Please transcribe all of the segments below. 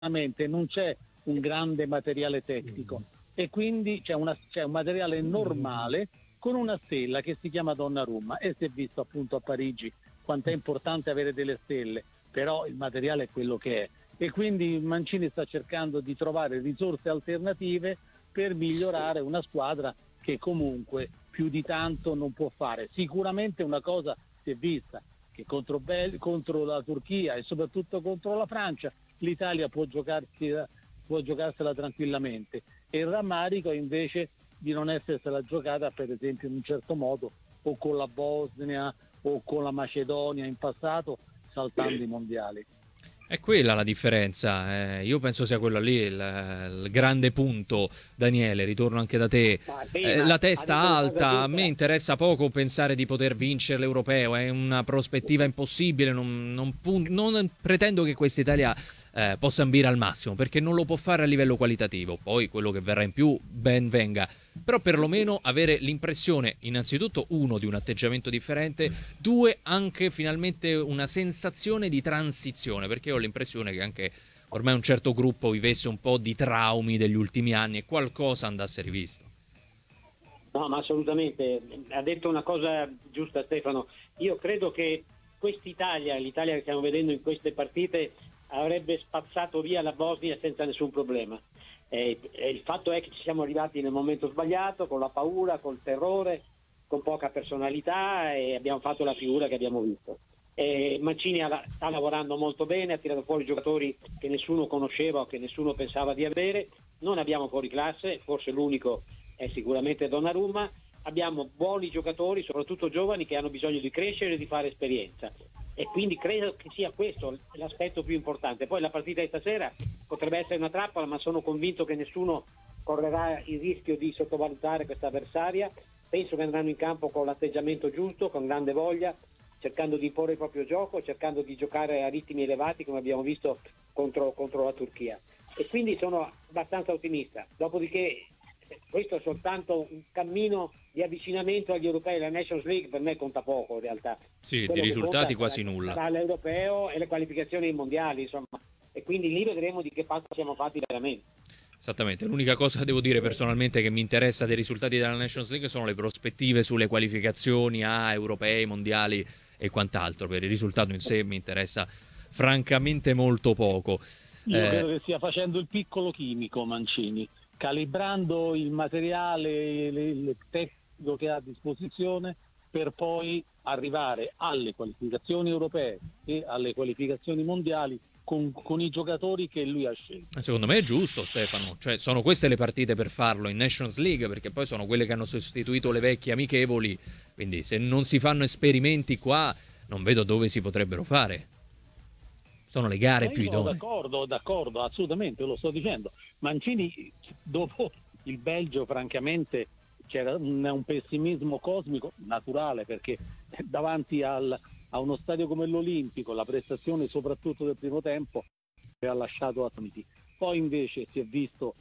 non c'è un grande materiale tecnico e quindi c'è un materiale normale con una stella che si chiama Donnarumma, e si è visto appunto a Parigi quanto è importante avere delle stelle, però il materiale è quello che è, e quindi Mancini sta cercando di trovare risorse alternative per migliorare una squadra che comunque più di tanto non può fare. Sicuramente una cosa si è vista, che contro la Turchia e soprattutto contro la Francia l'Italia può giocarsela tranquillamente, e il rammarico invece di non essersela giocata per esempio in un certo modo o con la Bosnia o con la Macedonia in passato, saltando i mondiali. È quella la differenza, io penso sia quello lì il grande punto. Daniele, ritorno anche da te. La testa alta, a me interessa poco pensare di poter vincere l'Europeo, è una prospettiva impossibile, non pretendo che questa Italia possa ambire al massimo, perché non lo può fare a livello qualitativo, poi quello che verrà in più ben venga, però perlomeno avere l'impressione, innanzitutto, uno, di un atteggiamento differente, due, anche finalmente una sensazione di transizione, perché ho l'impressione che anche ormai un certo gruppo vivesse un po' di traumi degli ultimi anni e qualcosa andasse rivisto. No, ma assolutamente, ha detto una cosa giusta Stefano. Io credo che quest'Italia, l'Italia che stiamo vedendo in queste partite, avrebbe spazzato via la Bosnia senza nessun problema. Il fatto è che ci siamo arrivati nel momento sbagliato, con la paura, col terrore, con poca personalità, e abbiamo fatto la figura che abbiamo visto. Mancini sta lavorando molto bene, ha tirato fuori giocatori che nessuno conosceva o che nessuno pensava di avere. Non abbiamo fuori classe, forse l'unico è sicuramente Donnarumma. Abbiamo buoni giocatori, soprattutto giovani, che hanno bisogno di crescere e di fare esperienza, e quindi credo che sia questo l'aspetto più importante. Poi la partita di stasera potrebbe essere una trappola, ma sono convinto che nessuno correrà il rischio di sottovalutare questa avversaria. Penso che andranno in campo con l'atteggiamento giusto, con grande voglia, cercando di imporre il proprio gioco, cercando di giocare a ritmi elevati come abbiamo visto contro la Turchia, e quindi sono abbastanza ottimista. Dopodiché questo è soltanto un cammino di avvicinamento agli europei. La Nations League per me conta poco in realtà. Sì, di risultati quasi nulla. Sarà l'europeo e le qualificazioni ai mondiali, insomma, e quindi lì vedremo di che passo siamo fatti veramente. Esattamente, l'unica cosa che devo dire personalmente che mi interessa dei risultati della Nations League sono le prospettive sulle qualificazioni a europei, mondiali e quant'altro. Per il risultato in sé mi interessa francamente molto poco. Io credo che stia facendo il piccolo chimico Mancini, calibrando il materiale, il tecnico che ha a disposizione, per poi arrivare alle qualificazioni europee e alle qualificazioni mondiali con i giocatori che lui ha scelto. Secondo me è giusto, Stefano, cioè sono queste le partite per farlo in Nations League, perché poi sono quelle che hanno sostituito le vecchie amichevoli, quindi se non si fanno esperimenti qua non vedo dove si potrebbero fare. Sono le gare più idonee. D'accordo, assolutamente, lo sto dicendo. Mancini, dopo il Belgio, francamente c'era un pessimismo cosmico naturale, perché davanti a uno stadio come l'Olimpico la prestazione soprattutto del primo tempo ha lasciato attoniti. Poi invece si è vista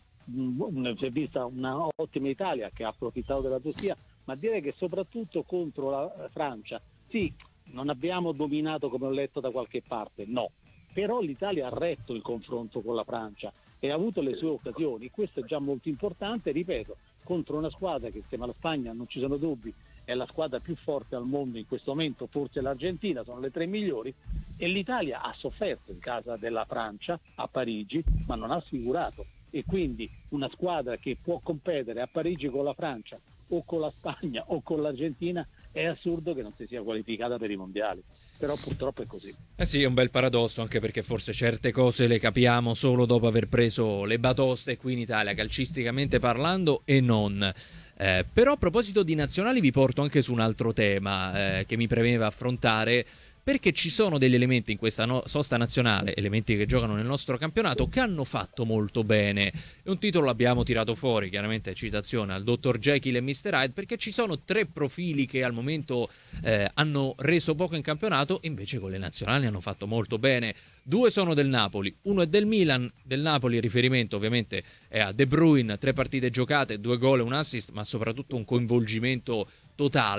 una ottima Italia che ha approfittato della Turchia, ma direi che soprattutto contro la Francia, sì, non abbiamo dominato come ho letto da qualche parte, no, però l'Italia ha retto il confronto con la Francia e ha avuto le sue occasioni. Questo è già molto importante, ripeto, contro una squadra che insieme alla Spagna, non ci sono dubbi, è la squadra più forte al mondo in questo momento, forse l'Argentina, sono le tre migliori, e l'Italia ha sofferto in casa della Francia a Parigi, ma non ha sfigurato, e quindi una squadra che può competere a Parigi con la Francia o con la Spagna o con l'Argentina, è assurdo che non si sia qualificata per i mondiali. Però purtroppo è così. Sì, è un bel paradosso, anche perché forse certe cose le capiamo solo dopo aver preso le batoste qui in Italia, calcisticamente parlando e non. Però a proposito di nazionali vi porto anche su un altro tema che mi premeva affrontare, perché ci sono degli elementi in questa sosta nazionale, elementi che giocano nel nostro campionato, che hanno fatto molto bene. E un titolo l'abbiamo tirato fuori, chiaramente citazione al Dr. Jekyll e Mr. Hyde, perché ci sono tre profili che al momento hanno reso poco in campionato, invece con le nazionali hanno fatto molto bene. Due sono del Napoli, uno è del Milan. Del Napoli il riferimento ovviamente è a De Bruyne, 3 partite giocate, 2 gol e un assist, ma soprattutto un coinvolgimento totale.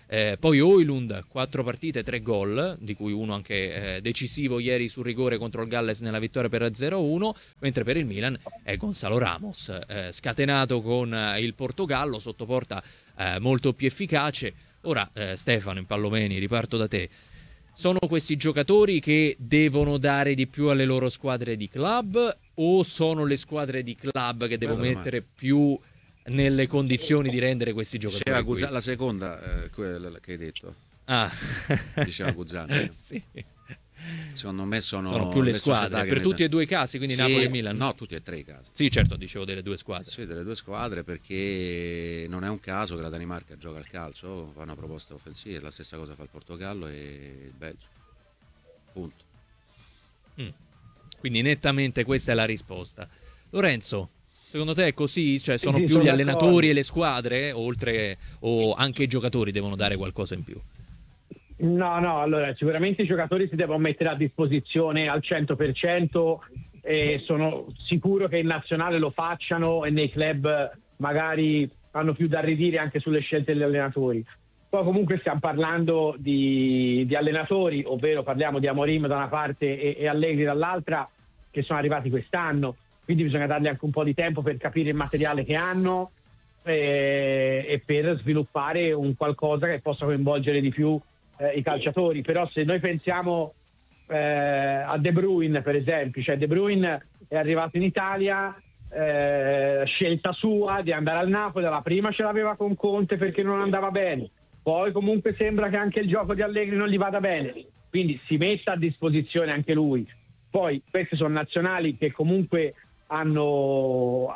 Poi Højlund 4 partite 3 gol, di cui uno anche decisivo ieri sul rigore contro il Galles nella vittoria per 0-1, mentre per il Milan è Gonzalo Ramos, scatenato con il Portogallo, sotto porta molto più efficace. Ora Stefano Impallomeni, riparto da te. Sono questi giocatori che devono dare di più alle loro squadre di club, o sono le squadre di club che devono mettere più nelle condizioni di rendere questi giocatori qui? La seconda, quella che hai detto. Diceva Guzzanti. Sì. Secondo me sono più le squadre per tutti e due i casi, quindi sì, Napoli e Milan. No, tutti e tre i casi. Sì, certo, dicevo delle due squadre. Sì, delle due squadre, perché non è un caso che la Danimarca gioca al calcio, fa una proposta offensiva, la stessa cosa fa il Portogallo e il Belgio. Punto. Quindi nettamente questa è la risposta. Lorenzo, secondo te è così? Cioè sono più gli allenatori e le squadre, oltre, o anche i giocatori devono dare qualcosa in più? No, allora sicuramente i giocatori si devono mettere a disposizione al 100%, e sono sicuro che in nazionale lo facciano, e nei club magari hanno più da ridire anche sulle scelte degli allenatori. Poi comunque stiamo parlando di allenatori, ovvero parliamo di Amorim da una parte e Allegri dall'altra, che sono arrivati quest'anno, quindi bisogna dargli anche un po' di tempo per capire il materiale che hanno e per sviluppare un qualcosa che possa coinvolgere di più i calciatori. Però se noi pensiamo a De Bruyne, per esempio, cioè De Bruyne è arrivato in Italia, scelta sua di andare al Napoli, la prima ce l'aveva con Conte perché non andava bene, poi comunque sembra che anche il gioco di Allegri non gli vada bene, quindi si metta a disposizione anche lui. Poi queste sono nazionali che comunque hanno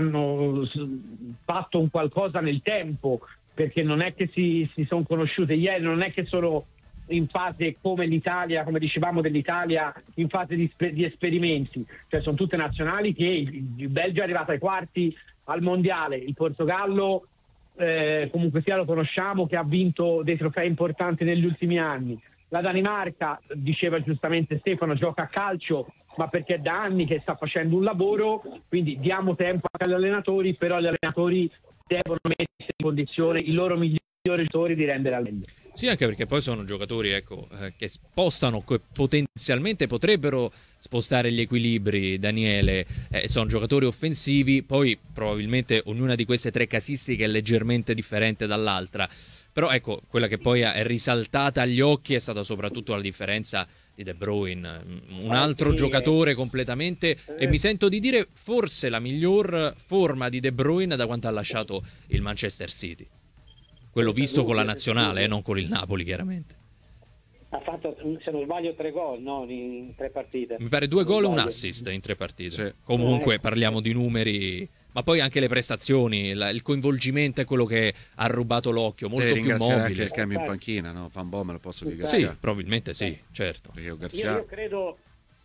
fatto un qualcosa nel tempo, perché non è che si sono conosciute ieri, non è che sono in fase come l'Italia, come dicevamo dell'Italia, in fase di esperimenti, cioè sono tutte nazionali che il Belgio è arrivato ai quarti al mondiale, il Portogallo comunque sia lo conosciamo che ha vinto dei trofei importanti negli ultimi anni, la Danimarca, diceva giustamente Stefano, gioca a calcio ma perché è da anni che sta facendo un lavoro, quindi diamo tempo agli allenatori, però gli allenatori devono mettere in condizione i loro migliori giocatori di rendere al meglio. Sì, anche perché poi sono giocatori che spostano, che potenzialmente potrebbero spostare gli equilibri, Daniele, sono giocatori offensivi, poi probabilmente ognuna di queste tre casistiche è leggermente differente dall'altra, però ecco, quella che poi è risaltata agli occhi è stata soprattutto la differenza di De Bruyne, un altro giocatore completamente, e mi sento di dire forse la miglior forma di De Bruyne da quando ha lasciato il Manchester City. Quello visto con la nazionale, non con il Napoli, chiaramente. Ha fatto, se non sbaglio, 3 gol, no? In 3 partite. Mi pare 2 gol e un assist in 3 partite. Sì. Comunque parliamo di numeri, ma poi anche le prestazioni, il coinvolgimento è quello che ha rubato l'occhio, molto più mobile. Anche il cambio in panchina, no? Van Bommel lo posso ringraziare. Sì, probabilmente sì, certo. Io credo,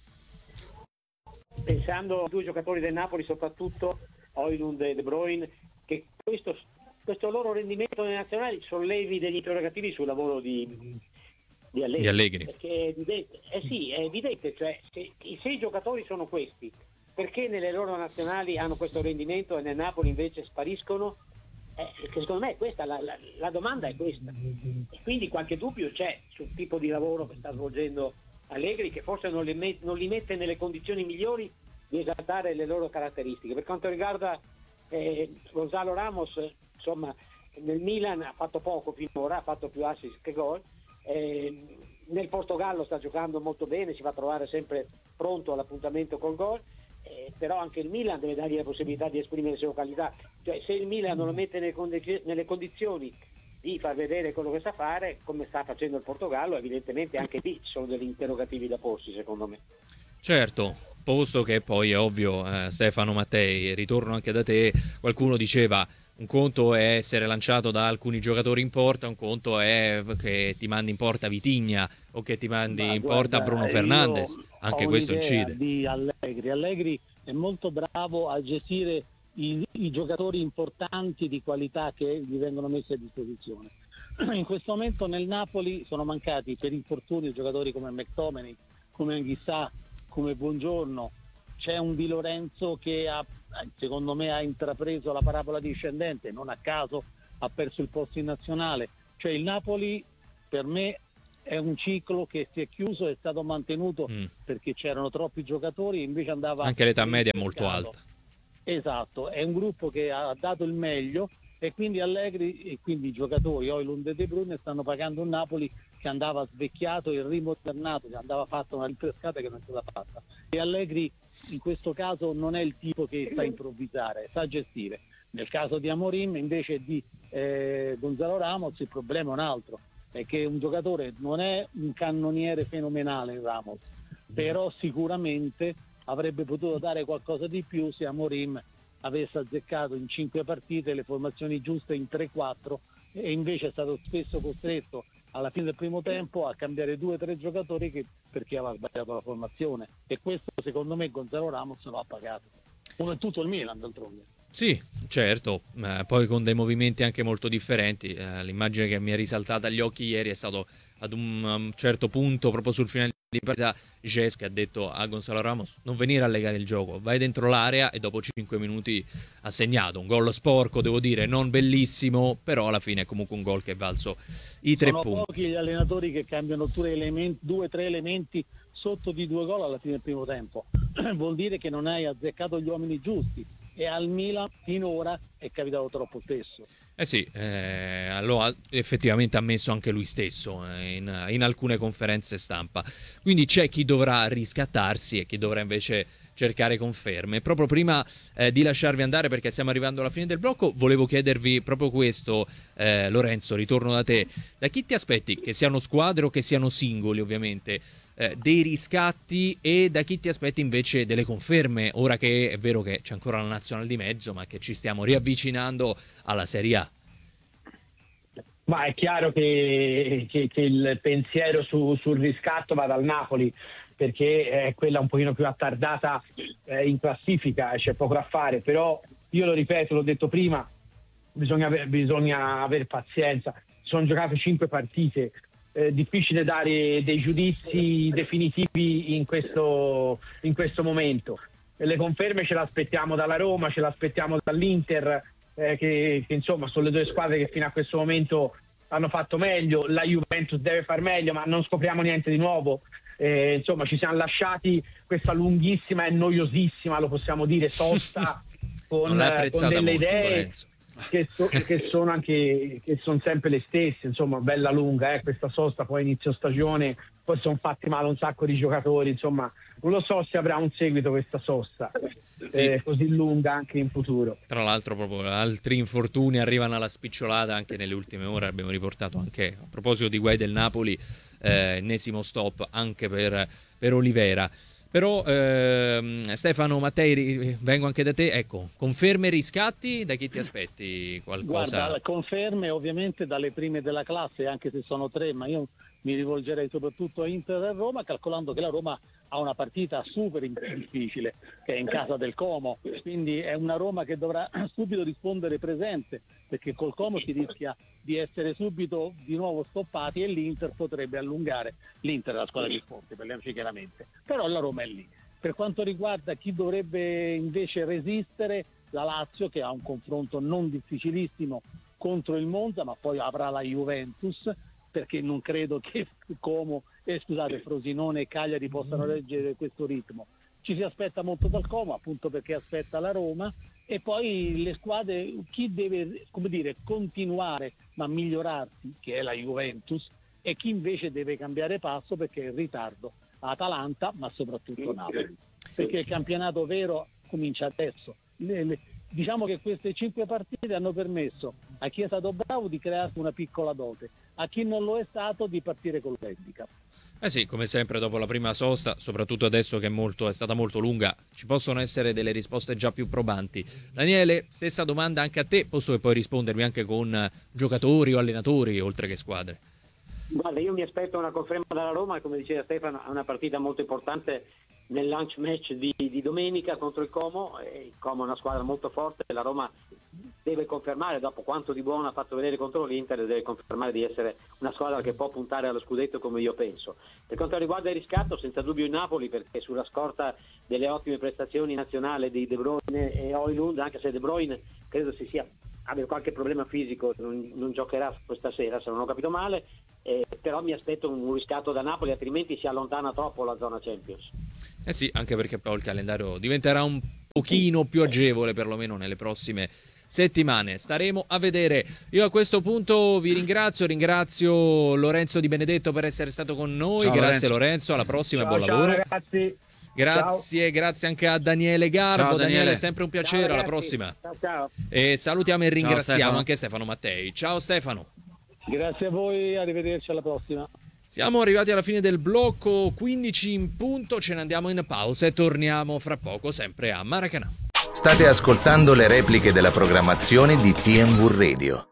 pensando a 2 giocatori del Napoli, soprattutto Højlund e De Bruyne, che questo loro rendimento nelle nazionali sollevi degli interrogativi sul lavoro di Allegri. Perché è evidente, cioè se i giocatori sono questi, perché nelle loro nazionali hanno questo rendimento e nel Napoli invece spariscono? Che secondo me è questa, la domanda è questa. E quindi qualche dubbio c'è sul tipo di lavoro che sta svolgendo Allegri, che forse non li mette nelle condizioni migliori di esaltare le loro caratteristiche. Per quanto riguarda Gonzalo Ramos, insomma, nel Milan ha fatto poco finora, ha fatto più assist che gol. Nel Portogallo sta giocando molto bene, si va a trovare sempre pronto all'appuntamento col gol, però anche il Milan deve dargli la possibilità di esprimere le sue qualità, cioè se il Milan non lo mette nelle condizioni di far vedere quello che sa fare, come sta facendo il Portogallo, evidentemente anche lì ci sono degli interrogativi da porsi, secondo me. Certo, posto che poi è ovvio, Stefano Mattei, ritorno anche da te, qualcuno diceva un conto è essere lanciato da alcuni giocatori in porta, un conto è che ti mandi in porta Vitinha o che ti mandi in porta Bruno Fernandes, anche questo incide. Di Allegri è molto bravo a gestire i giocatori importanti di qualità che gli vengono messi a disposizione. In questo momento nel Napoli sono mancati per infortuni giocatori come McTominay, come Anghissà, come Buongiorno. C'è un Di Lorenzo che secondo me ha intrapreso la parabola discendente, non a caso ha perso il posto in nazionale. Cioè il Napoli per me è un ciclo che si è chiuso, è stato mantenuto perché c'erano troppi giocatori e invece andava... Anche l'età media è molto alta. Esatto, è un gruppo che ha dato il meglio e quindi Allegri e quindi i giocatori Højlund e De Bruyne stanno pagando un Napoli che andava svecchiato e rimodernato, che andava fatta una rinfrescata che non è stata fatta. E Allegri in questo caso non è il tipo che sa improvvisare, sa gestire. Nel caso di Amorim invece di Gonzalo Ramos il problema è un altro, è che un giocatore non è un cannoniere fenomenale Ramos, però sicuramente avrebbe potuto dare qualcosa di più se Amorim avesse azzeccato in 5 partite le formazioni giuste in 3-4 e invece è stato spesso costretto alla fine del primo tempo a cambiare 2 o 3 giocatori perché aveva sbagliato la formazione, e questo secondo me Gonzalo Ramos lo ha pagato. Uno è tutto il Milan d'altronde. Sì, certo, poi con dei movimenti anche molto differenti. L'immagine che mi è risaltata agli occhi ieri è stato ad un certo punto, proprio sul finale di partita, Jesus che ha detto a Gonzalo Ramos non venire a legare il gioco, vai dentro l'area, e dopo 5 minuti ha segnato un gol sporco, devo dire, non bellissimo, però alla fine è comunque un gol che è valso i 3 punti. Sono pochi gli allenatori che cambiano 2 o 3 elementi sotto di 2 gol alla fine del primo tempo. Vuol dire che non hai azzeccato gli uomini giusti, e al Milan finora è capitato troppo spesso. Sì, lo ha effettivamente ammesso anche lui stesso in alcune conferenze stampa. Quindi c'è chi dovrà riscattarsi e chi dovrà invece cercare conferme. Proprio prima di lasciarvi andare, perché stiamo arrivando alla fine del blocco, volevo chiedervi proprio questo, Lorenzo, ritorno da te. Da chi ti aspetti, che siano squadre o che siano singoli ovviamente, dei riscatti, e da chi ti aspetti invece delle conferme, ora che è vero che c'è ancora la Nazionale di mezzo, ma che ci stiamo riavvicinando alla Serie A? Ma è chiaro che il pensiero sul riscatto va dal Napoli, perché è quella un pochino più attardata in classifica, c'è poco da fare, però io lo ripeto, l'ho detto prima, bisogna aver pazienza. Sono giocate 5 partite, difficile dare dei giudizi definitivi in questo momento. Le conferme ce le aspettiamo dalla Roma, ce le aspettiamo dall'Inter, che insomma sono le 2 squadre che fino a questo momento hanno fatto meglio. La Juventus deve far meglio, ma non scopriamo niente di nuovo. Insomma, ci siamo lasciati questa lunghissima e noiosissima, lo possiamo dire, sosta con delle idee che sono sempre le stesse, insomma, bella lunga questa sosta, poi inizio stagione, poi sono fatti male un sacco di giocatori, insomma non lo so se avrà un seguito questa sosta così lunga anche in futuro. Tra l'altro proprio altri infortuni arrivano alla spicciolata anche nelle ultime ore, abbiamo riportato anche a proposito di guai del Napoli, ennesimo stop anche per Olivera. Però Stefano, Mattei, vengo anche da te, ecco, conferme e riscatti, da chi ti aspetti qualcosa? Guarda, conferme ovviamente dalle prime della classe, anche se sono 3, ma io mi rivolgerei soprattutto a Inter e Roma, calcolando che la Roma ha una partita super difficile, che è in casa del Como, quindi è una Roma che dovrà subito rispondere presente, perché col Como si rischia di essere subito di nuovo stoppati, e l'Inter potrebbe allungare. L'Inter è la squadra più forte, parliamoci chiaramente, però la Roma è lì. Per quanto riguarda chi dovrebbe invece resistere, la Lazio, che ha un confronto non difficilissimo contro il Monza, ma poi avrà la Juventus, perché non credo che Frosinone e Cagliari possano reggere questo ritmo. Ci si aspetta molto dal Como, appunto perché aspetta la Roma, e poi le squadre, chi deve, come dire, continuare ma migliorarsi, che è la Juventus, e chi invece deve cambiare passo perché è in ritardo, Atalanta, ma soprattutto Napoli, perché il campionato vero comincia adesso. Diciamo che queste 5 partite hanno permesso a chi è stato bravo di crearsi una piccola dote, a chi non lo è stato di partire con l'handicap. Sì, come sempre dopo la prima sosta, soprattutto adesso che è stata molto lunga, ci possono essere delle risposte già più probanti. Daniele, stessa domanda anche a te, posso che puoi rispondermi anche con giocatori o allenatori oltre che squadre. Guarda, io mi aspetto una conferma dalla Roma, come diceva Stefano, è una partita molto importante nel lunch match di domenica contro il Como. Il Como è una squadra molto forte, la Roma deve confermare, dopo quanto di buono ha fatto vedere contro l'Inter, deve confermare di essere una squadra che può puntare allo scudetto, come io penso. Per quanto riguarda il riscatto, senza dubbio il Napoli, perché sulla scorta delle ottime prestazioni nazionali di De Bruyne e Højlund, anche se De Bruyne credo si sia aveva qualche problema fisico, non giocherà questa sera se non ho capito male, però mi aspetto un riscatto da Napoli, altrimenti si allontana troppo la zona Champions. Eh sì, anche perché poi il calendario diventerà un pochino più agevole, perlomeno nelle prossime settimane. Staremo a vedere. Io a questo punto vi ringrazio Lorenzo Di Benedetto per essere stato con noi. Ciao, Grazie Lorenzo, alla prossima e buon lavoro. Ciao ragazzi. Grazie anche a Daniele Garbo. Ciao, Daniele. Sempre un piacere, Ciao, alla ragazzi. prossima. Ciao. E salutiamo e ringraziamo Stefano. anche Stefano Mattei. Ciao Stefano. Grazie a voi, arrivederci alla prossima. Siamo arrivati alla fine del blocco 15 in punto, ce ne andiamo in pausa e torniamo fra poco sempre a Maracanã. State ascoltando le repliche della programmazione di TNW Radio.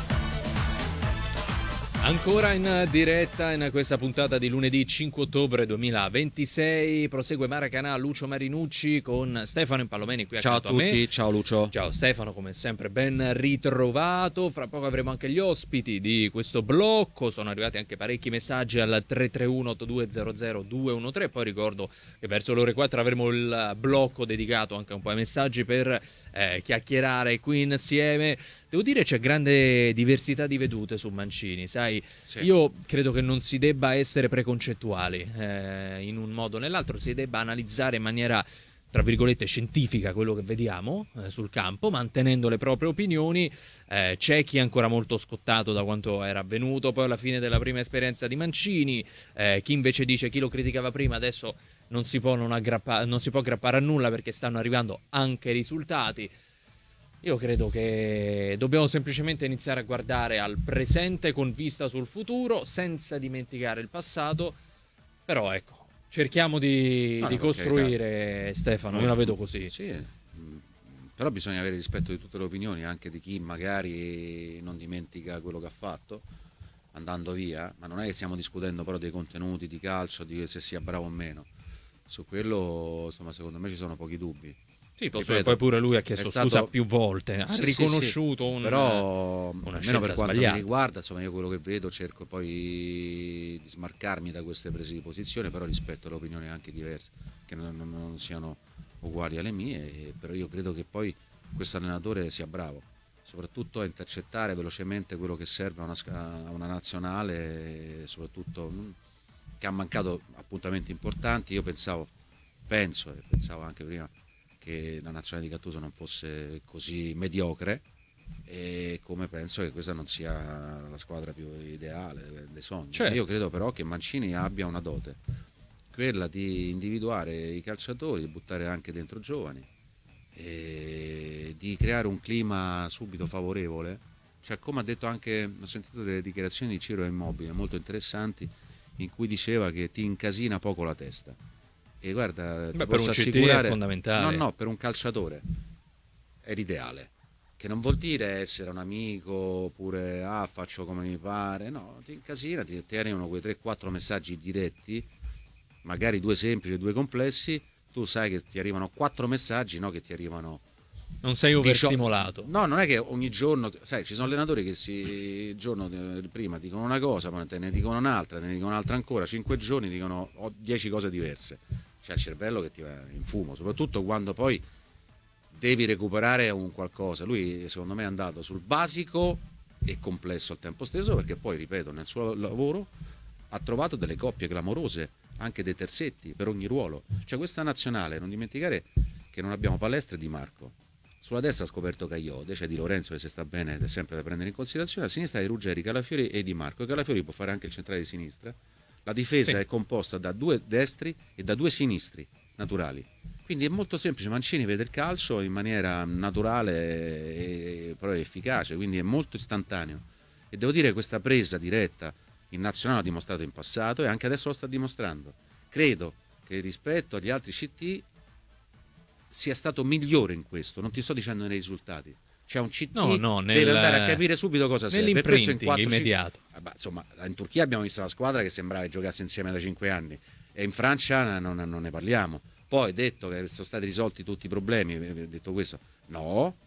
Ancora in diretta in questa puntata di lunedì 5 ottobre 2026 prosegue Maracanã, Lucio Marinucci con Stefano Impallomeni qui Ciao a accanto a me. tutti, ciao Lucio. Ciao Stefano, come sempre ben ritrovato. Fra poco avremo anche gli ospiti di questo blocco. Sono arrivati anche parecchi messaggi al 331 8200 213. Poi ricordo che verso le ore 4 avremo il blocco dedicato anche a un po' ai messaggi per chiacchierare qui insieme. Devo dire c'è grande diversità di vedute su Mancini, sai? Sì. Io credo che non si debba essere preconcettuali in un modo o nell'altro, si debba analizzare in maniera tra virgolette scientifica quello che vediamo sul campo, mantenendo le proprie opinioni. C'è chi è ancora molto scottato da quanto era avvenuto poi alla fine della prima esperienza di Mancini, chi invece dice chi lo criticava prima adesso non si può aggrappare a nulla perché stanno arrivando anche i risultati. Io credo che dobbiamo semplicemente iniziare a guardare al presente con vista sul futuro, senza dimenticare il passato. Però ecco, cerchiamo di costruire, Stefano, io la vedo così. Sì, però bisogna avere rispetto di tutte le opinioni, anche di chi magari non dimentica quello che ha fatto andando via, ma non è che stiamo discutendo però dei contenuti di calcio, di se sia bravo o meno. Su quello, insomma, secondo me ci sono pochi dubbi. Sì, Ripeto, poi pure lui ha chiesto scusa più volte, ha riconosciuto sì. Però, una almeno per quanto sbagliata. mi riguarda, insomma, io quello che vedo cerco poi di smarcarmi da queste prese di posizione, però rispetto alle opinioni anche diverse, che non siano uguali alle mie, però io credo che poi questo allenatore sia bravo, soprattutto a intercettare velocemente quello che serve a una nazionale, soprattutto che ha mancato appuntamenti importanti. Io pensavo anche prima che la nazionale di Gattuso non fosse così mediocre, e come penso che questa non sia la squadra più ideale dei sogni. Certo. Io credo però che Mancini abbia una dote, quella di individuare i calciatori, di buttare anche dentro giovani e di creare un clima subito favorevole. Cioè, come ha detto anche, ho sentito delle dichiarazioni di Ciro Immobile molto interessanti, in cui diceva che ti incasina poco la testa. E guarda, ti per posso un CT assicurare, è fondamentale. no, per un calciatore è l'ideale, che non vuol dire essere un amico oppure faccio come mi pare, no, ti incasina, ti arrivano quei 3-4 messaggi diretti, magari 2 semplici, 2 complessi, tu sai che ti arrivano 4 messaggi, no, che ti arrivano. Non sei overstimolato. No, non è che ogni giorno, sai, ci sono allenatori che il giorno prima dicono una cosa, poi te ne dicono un'altra, te ne dicono un'altra ancora, 5 giorni dicono 10 cose diverse. C'è il cervello che ti va in fumo, soprattutto quando poi devi recuperare un qualcosa. Lui secondo me è andato sul basico e complesso al tempo stesso, perché poi, ripeto, nel suo lavoro ha trovato delle coppie clamorose, anche dei terzetti per ogni ruolo. Cioè, questa nazionale, non dimenticare che non abbiamo Palestra e Di Marco. Sulla destra ha scoperto Cagliode, c'è Di Lorenzo che se sta bene ed è sempre da prendere in considerazione, a sinistra è Ruggeri, Calafiori e Di Marco. E Calafiori può fare anche il centrale di sinistra. La difesa è composta da 2 destri e da 2 sinistri naturali. Quindi è molto semplice, Mancini vede il calcio in maniera naturale e però efficace, quindi è molto istantaneo. E devo dire che questa presa diretta in nazionale ha dimostrato in passato e anche adesso lo sta dimostrando. Credo che rispetto agli altri CT sia stato migliore in questo, non ti sto dicendo nei risultati. C'è un CT deve andare a capire subito cosa serve. Per questo in 4 immediato. Insomma, in Turchia abbiamo visto una squadra che sembrava che giocasse insieme da 5 anni e in Francia non ne parliamo. Poi detto che sono stati risolti tutti i problemi, detto questo, no,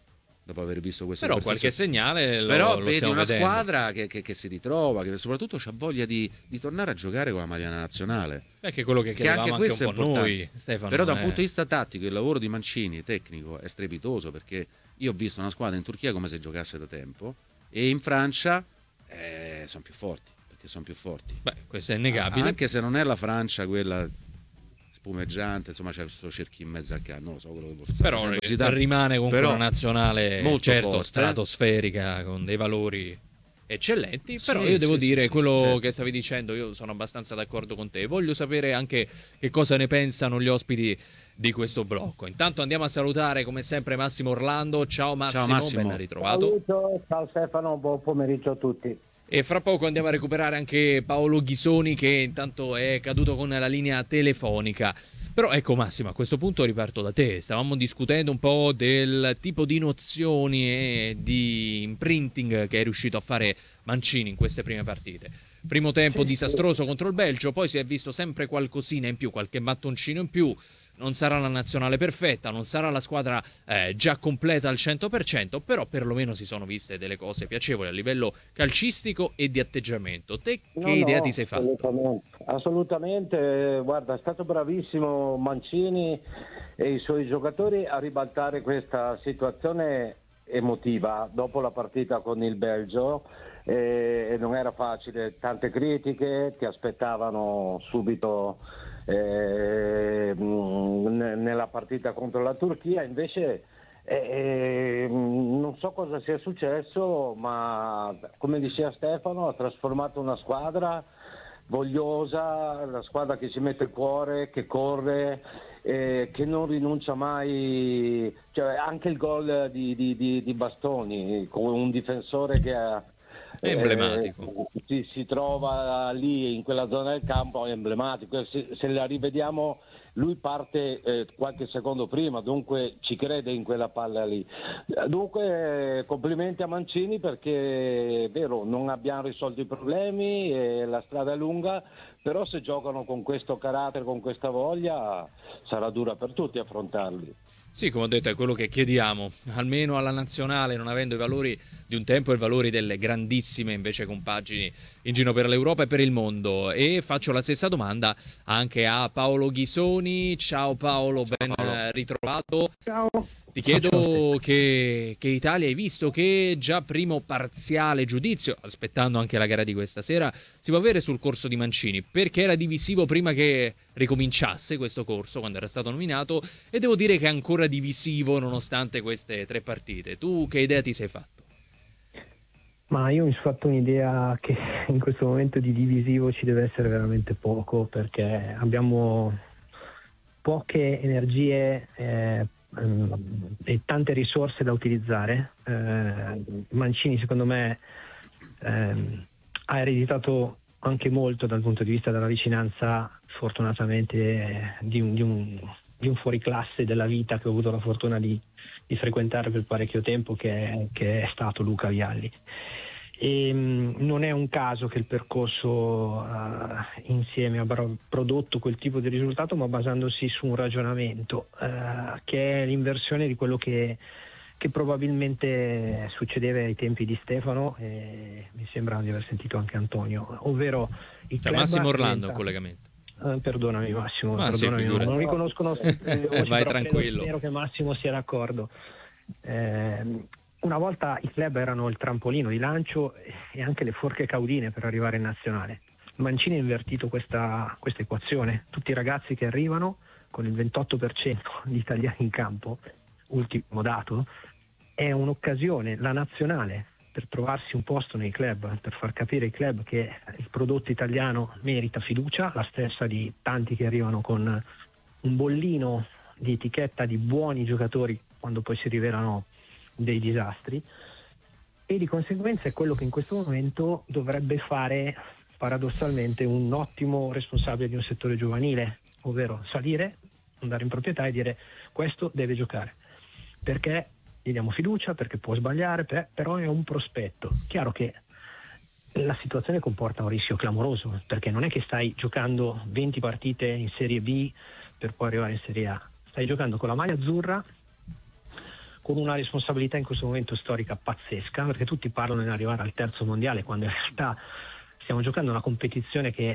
dopo aver visto questo. Però qualche segnale però lo vedi una vedendo. squadra che si ritrova, che soprattutto ha voglia di tornare a giocare con la maglia nazionale. È che quello che chiedevamo anche un po' noi, Stefano. Però da un punto di vista tattico il lavoro di Mancini tecnico è strepitoso, perché io ho visto una squadra in Turchia come se giocasse da tempo, e in Francia sono più forti, perché sono più forti. Beh, questo è innegabile. Anche se non è la Francia quella spumeggiante, insomma c'è questo cerchio in mezzo a casa, non lo so quello che vuol fare. Però rimane comunque una nazionale molto certo forte, stratosferica, con dei valori eccellenti, sì, però io devo dire quello certo. che stavi dicendo, io sono abbastanza d'accordo con te. Voglio sapere anche che cosa ne pensano gli ospiti di questo blocco. Intanto andiamo a salutare come sempre Massimo Orlando. Ciao Massimo. Ben ritrovato. Ciao Stefano, buon pomeriggio a tutti. E fra poco andiamo a recuperare anche Paolo Ghisoni, che intanto è caduto con la linea telefonica. Però ecco Massimo, a questo punto riparto da te. Stavamo discutendo un po' del tipo di nozioni e di imprinting che è riuscito a fare Mancini in queste prime partite. Primo tempo disastroso contro il Belgio, poi si è visto sempre qualcosina in più, qualche mattoncino in più. Non sarà la nazionale perfetta, non sarà la squadra già completa al 100%, però perlomeno si sono viste delle cose piacevoli a livello calcistico e di atteggiamento. Te che idea ti sei fatto? Assolutamente, guarda, è stato bravissimo Mancini e i suoi giocatori a ribaltare questa situazione emotiva dopo la partita con il Belgio, e non era facile, tante critiche, ti aspettavano subito nella partita contro la Turchia, invece non so cosa sia successo, ma come diceva Stefano ha trasformato una squadra vogliosa, la squadra che ci mette il cuore, che corre, che non rinuncia mai, cioè anche il gol di Bastoni con un difensore che ha emblematico. Si trova lì in quella zona del campo, è emblematico. Se la rivediamo, lui parte qualche secondo prima, dunque ci crede in quella palla lì. Dunque complimenti a Mancini, perché è vero, non abbiamo risolto i problemi, la strada è lunga, però se giocano con questo carattere, con questa voglia, sarà dura per tutti affrontarli. Sì, come ho detto, è quello che chiediamo, almeno alla nazionale, non avendo i valori di un tempo e i valori delle grandissime invece compagini in giro per l'Europa e per il mondo. E faccio la stessa domanda anche a Paolo Ghisoni. Ciao Paolo, ben ritrovato. Ciao. Ti chiedo che Italia hai visto, che già primo parziale giudizio, aspettando anche la gara di questa sera, si può avere sul corso di Mancini, perché era divisivo prima che ricominciasse questo corso, quando era stato nominato, e devo dire che è ancora divisivo nonostante queste 3 partite. Tu che idea ti sei fatto? Ma io mi sono fatto un'idea che in questo momento di divisivo ci deve essere veramente poco, perché abbiamo poche energie e tante risorse da utilizzare. Mancini secondo me ha ereditato anche molto dal punto di vista della vicinanza, fortunatamente, di un fuoriclasse della vita che ho avuto la fortuna di frequentare per parecchio tempo, che è stato Luca Vialli. E non è un caso che il percorso insieme abbia prodotto quel tipo di risultato, ma basandosi su un ragionamento che è l'inversione di quello che probabilmente succedeva ai tempi di Stefano, e mi sembra di aver sentito anche Antonio, ovvero il club Massimo Orlando in collegamento. Perdonami Massimo, perdonami, sì, non riconoscono vai tranquillo. Spero che Massimo sia d'accordo. Una volta i club erano il trampolino di lancio e anche le forche caudine per arrivare in nazionale. Mancini ha invertito questa equazione. Tutti i ragazzi che arrivano, con il 28% di italiani in campo, ultimo dato, è un'occasione, la nazionale, per trovarsi un posto nei club, per far capire ai club che il prodotto italiano merita fiducia, la stessa di tanti che arrivano con un bollino di etichetta di buoni giocatori quando poi si rivelano dei disastri, e di conseguenza è quello che in questo momento dovrebbe fare paradossalmente un ottimo responsabile di un settore giovanile, ovvero salire, andare in proprietà e dire: questo deve giocare, perché gli diamo fiducia, perché può sbagliare, però è un prospetto. Chiaro che la situazione comporta un rischio clamoroso, perché non è che stai giocando 20 partite in Serie B per poi arrivare in Serie A, stai giocando con la maglia azzurra, con una responsabilità in questo momento storica pazzesca, perché tutti parlano di arrivare al terzo mondiale quando in realtà stiamo giocando una competizione che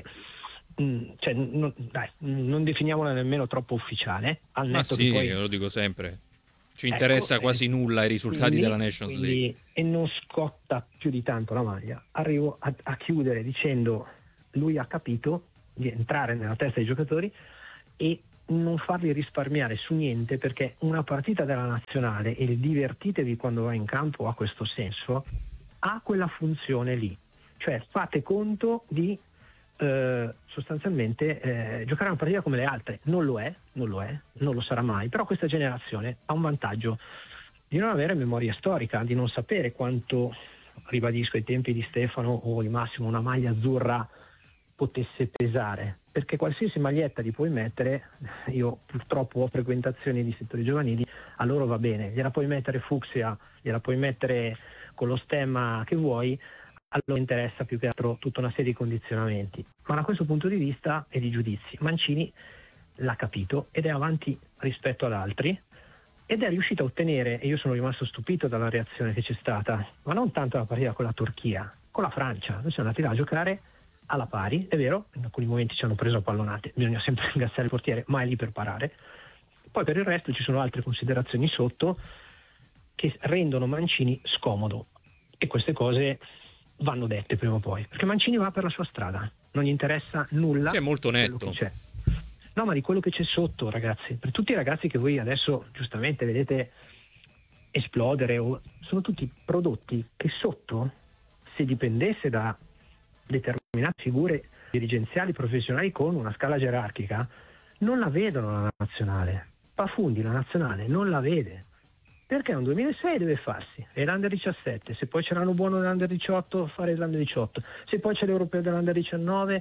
non definiamola nemmeno troppo ufficiale, al netto che poi, lo dico sempre, ci interessa quasi nulla i risultati della Nations League, e non scotta più di tanto la maglia. Arrivo a chiudere dicendo: lui ha capito di entrare nella testa dei giocatori e non farli risparmiare su niente, perché una partita della nazionale, e il divertitevi quando va in campo ha questo senso, ha quella funzione lì, cioè fate conto di sostanzialmente giocare una partita come le altre. Non lo è, non lo sarà mai, però questa generazione ha un vantaggio di non avere memoria storica, di non sapere quanto, ribadisco, ai tempi di Stefano o al massimo una maglia azzurra potesse pesare, perché qualsiasi maglietta li puoi mettere, io purtroppo ho frequentazioni di settori giovanili, a loro va bene, gliela puoi mettere fucsia, gliela puoi mettere con lo stemma che vuoi, a loro interessa più che altro tutta una serie di condizionamenti. Ma da questo punto di vista e di giudizi, Mancini l'ha capito ed è avanti rispetto ad altri, ed è riuscito a ottenere, e io sono rimasto stupito dalla reazione che c'è stata, ma non tanto la partita con la Turchia, con la Francia. Noi siamo andati là a giocare alla pari, è vero, in alcuni momenti ci hanno preso a pallonate, bisogna sempre ringraziare il portiere, ma è lì per parare. Poi per il resto ci sono altre considerazioni sotto che rendono Mancini scomodo, e queste cose vanno dette prima o poi, perché Mancini va per la sua strada, non gli interessa nulla. Sì, è molto netto. Quello che c'è. No, ma di quello che c'è sotto, ragazzi, per tutti i ragazzi che voi adesso giustamente vedete esplodere, sono tutti prodotti che sotto, se dipendesse da determinate figure dirigenziali professionali con una scala gerarchica, non la vedono la nazionale. Pafundi la nazionale non la vede, perché è un 2006 deve farsi, è l'Under 17, se poi c'è l'anno buono dell'Under 18 fare l'Under 18, se poi c'è l'Europeo dell'Under 19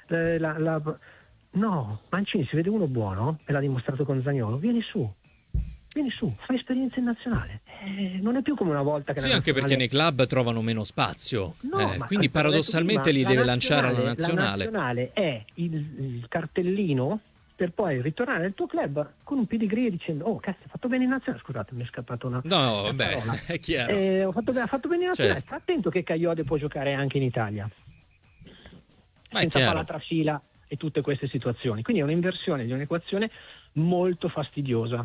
no, Mancini si vede uno buono, e l'ha dimostrato con Zaniolo, vieni su, fai esperienza in nazionale, non è più come una volta che sì, anche perché nei club trovano meno spazio, no, quindi paradossalmente li deve lanciare alla nazionale. La nazionale è il cartellino per poi ritornare nel tuo club con un pedigree dicendo: oh cazzo, ho fatto bene in nazionale. Scusate, mi è scappata una vabbè, è chiaro. Ha fatto bene in nazionale, certo. Sta attento che Kayode può giocare anche in Italia, senza fare la trafila e tutte queste situazioni. Quindi è un'inversione di un'equazione molto fastidiosa.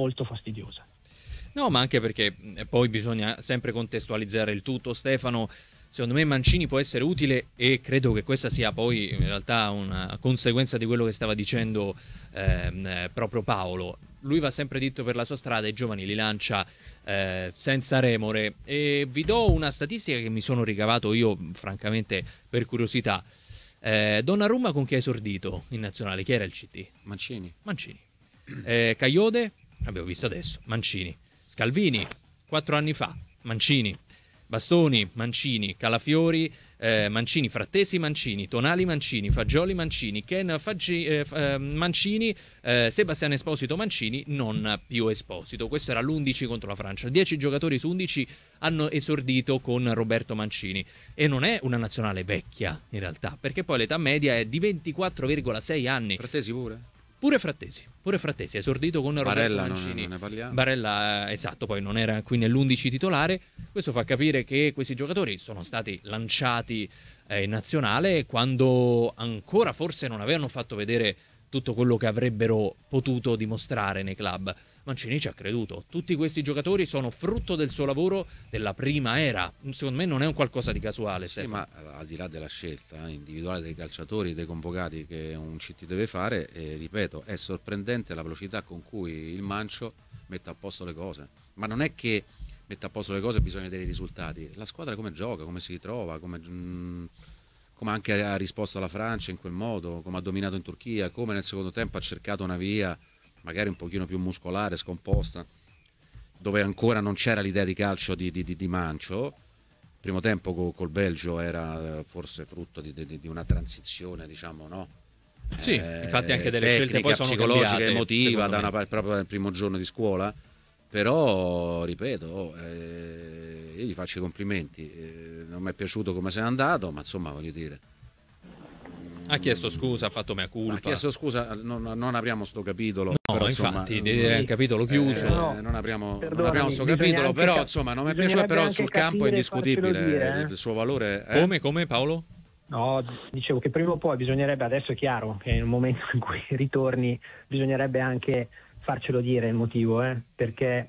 No, ma anche perché poi bisogna sempre contestualizzare il tutto, Stefano. Secondo me Mancini può essere utile, e credo che questa sia poi in realtà una conseguenza di quello che stava dicendo proprio Paolo. Lui va sempre dritto per la sua strada, i giovani li lancia senza remore, e vi do una statistica che mi sono ricavato io francamente per curiosità. Donnarumma con chi ha esordito in nazionale? Chi era il CT? Mancini. Kayode? Abbiamo visto adesso, Mancini. Scalvini, 4 anni fa, Mancini. Bastoni, Mancini. Calafiori, Mancini. Frattesi, Mancini. Tonali, Mancini. Fagioli, Mancini. Ken, Mancini. Sebastiano Esposito, Mancini. Non più Esposito. Questo era l'11 contro la Francia. 10 giocatori su 11 hanno esordito con Roberto Mancini, e non è una nazionale vecchia in realtà, perché poi l'età media è di 24,6 anni. Frattesi Pure Frattesi ha esordito con Barella, Roberto Mancini. non ne parliamo. Barella, esatto, poi non era qui nell'11 titolare. Questo fa capire che questi giocatori sono stati lanciati in nazionale quando ancora forse non avevano fatto vedere tutto quello che avrebbero potuto dimostrare nei club. Mancini ci ha creduto. Tutti questi giocatori sono frutto del suo lavoro della prima era. Secondo me non è un qualcosa di casuale. Sì, ma al di là della scelta individuale dei calciatori, dei convocati che un CT deve fare, ripeto, è sorprendente la velocità con cui il Mancio mette a posto le cose. Ma non è che mette a posto le cose e bisogna vedere i risultati. La squadra come gioca, come si ritrova, come anche ha risposto alla Francia in quel modo, come ha dominato in Turchia, come nel secondo tempo ha cercato una via magari un pochino più muscolare, scomposta, dove ancora non c'era l'idea di calcio di Mancio. Il primo tempo col Belgio era forse frutto di una transizione, diciamo, no? Sì, infatti anche delle tecnica, scelte poi sono psicologica, cambiate, emotiva, da una parte proprio dal primo giorno di scuola. Però, ripeto, io gli faccio i complimenti. Non mi è piaciuto come se n'è andato, ma insomma, voglio dire, Ha chiesto scusa, ha fatto mea culpa. Ha chiesto scusa, non apriamo sto capitolo. No, però, infatti, è un capitolo chiuso. Non apriamo sto capitolo, però insomma non mi è piaciuto, però sul campo è indiscutibile il suo valore. Come Paolo? No, dicevo che prima o poi bisognerebbe, adesso è chiaro che nel momento in cui ritorni bisognerebbe anche farcelo dire il motivo, perché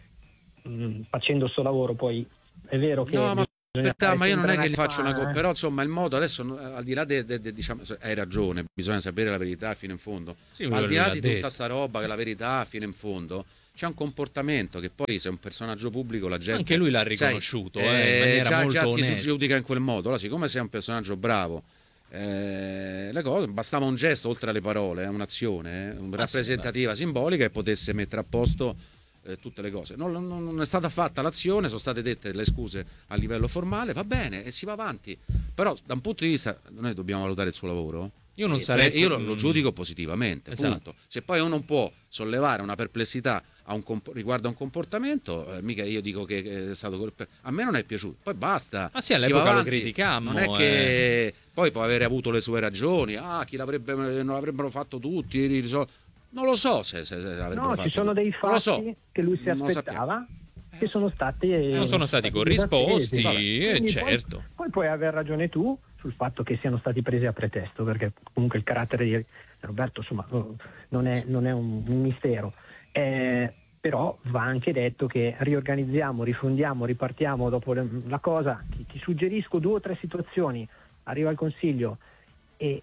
facendo sto lavoro poi è vero che... No, ma io non è che gli faccio una cosa, però insomma il modo adesso, al di là diciamo, hai ragione, bisogna sapere la verità fino in fondo, sì, ma al di là di tutta sta roba che la verità fino in fondo c'è un comportamento che poi se è un personaggio pubblico la gente anche lui l'ha riconosciuto, in maniera molto già onesta. ti giudica in quel modo. Allora, siccome sei un personaggio bravo, le cose, bastava un gesto oltre alle parole, un'azione rappresentativa, simbolica, e potesse mettere a posto tutte le cose. Non è stata fatta l'azione, sono state dette le scuse a livello formale, va bene e si va avanti, però da un punto di vista noi dobbiamo valutare il suo lavoro. Io lo giudico positivamente, esatto. Punto. Se poi uno non può sollevare una perplessità riguardo a un comportamento, mica io dico che è stato a me non è piaciuto, poi basta. Ma sì, all'epoca lo criticammo, non è che poi può avere avuto le sue ragioni, non l'avrebbero fatto tutti, non lo so se l'avrebbero fatto. Ci sono dei fatti che lui si aspettava, che sono stati corrisposti, certo. Poi puoi aver ragione tu sul fatto che siano stati presi a pretesto, perché comunque il carattere di Roberto insomma non è un mistero, però va anche detto che riorganizziamo, rifondiamo, ripartiamo dopo la cosa. Ti suggerisco 2 o 3 situazioni, arriva il consiglio e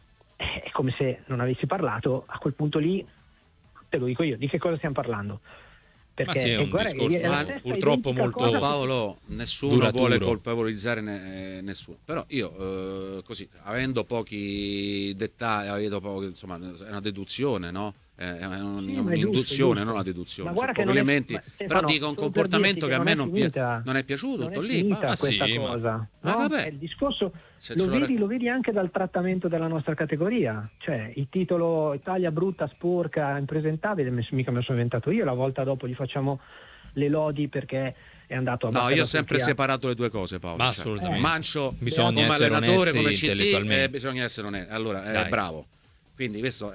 è come se non avessi parlato, a quel punto lì te lo dico io, di che cosa stiamo parlando? Perché sì, è un discorso purtroppo molto Paolo, nessuno vuole colpevolizzare nessuno, però io così, avendo pochi dettagli, insomma è una deduzione, no? È un'induzione, non una deduzione, sono pochi elementi, però dico un comportamento che a me non è piaciuto, tutto lì, questa cosa. Vabbè. Il discorso lo vedi anche dal trattamento della nostra categoria, cioè il titolo Italia brutta, sporca, impresentabile, mica me lo sono inventato io, la volta dopo gli facciamo le lodi perché è andato a io ho sempre separato le due cose, Paolo. Assolutamente. Mancio bisogna come essere allenatore, come intellettualmente. CT, bisogna essere onesti. Allora, bravo. Quindi questo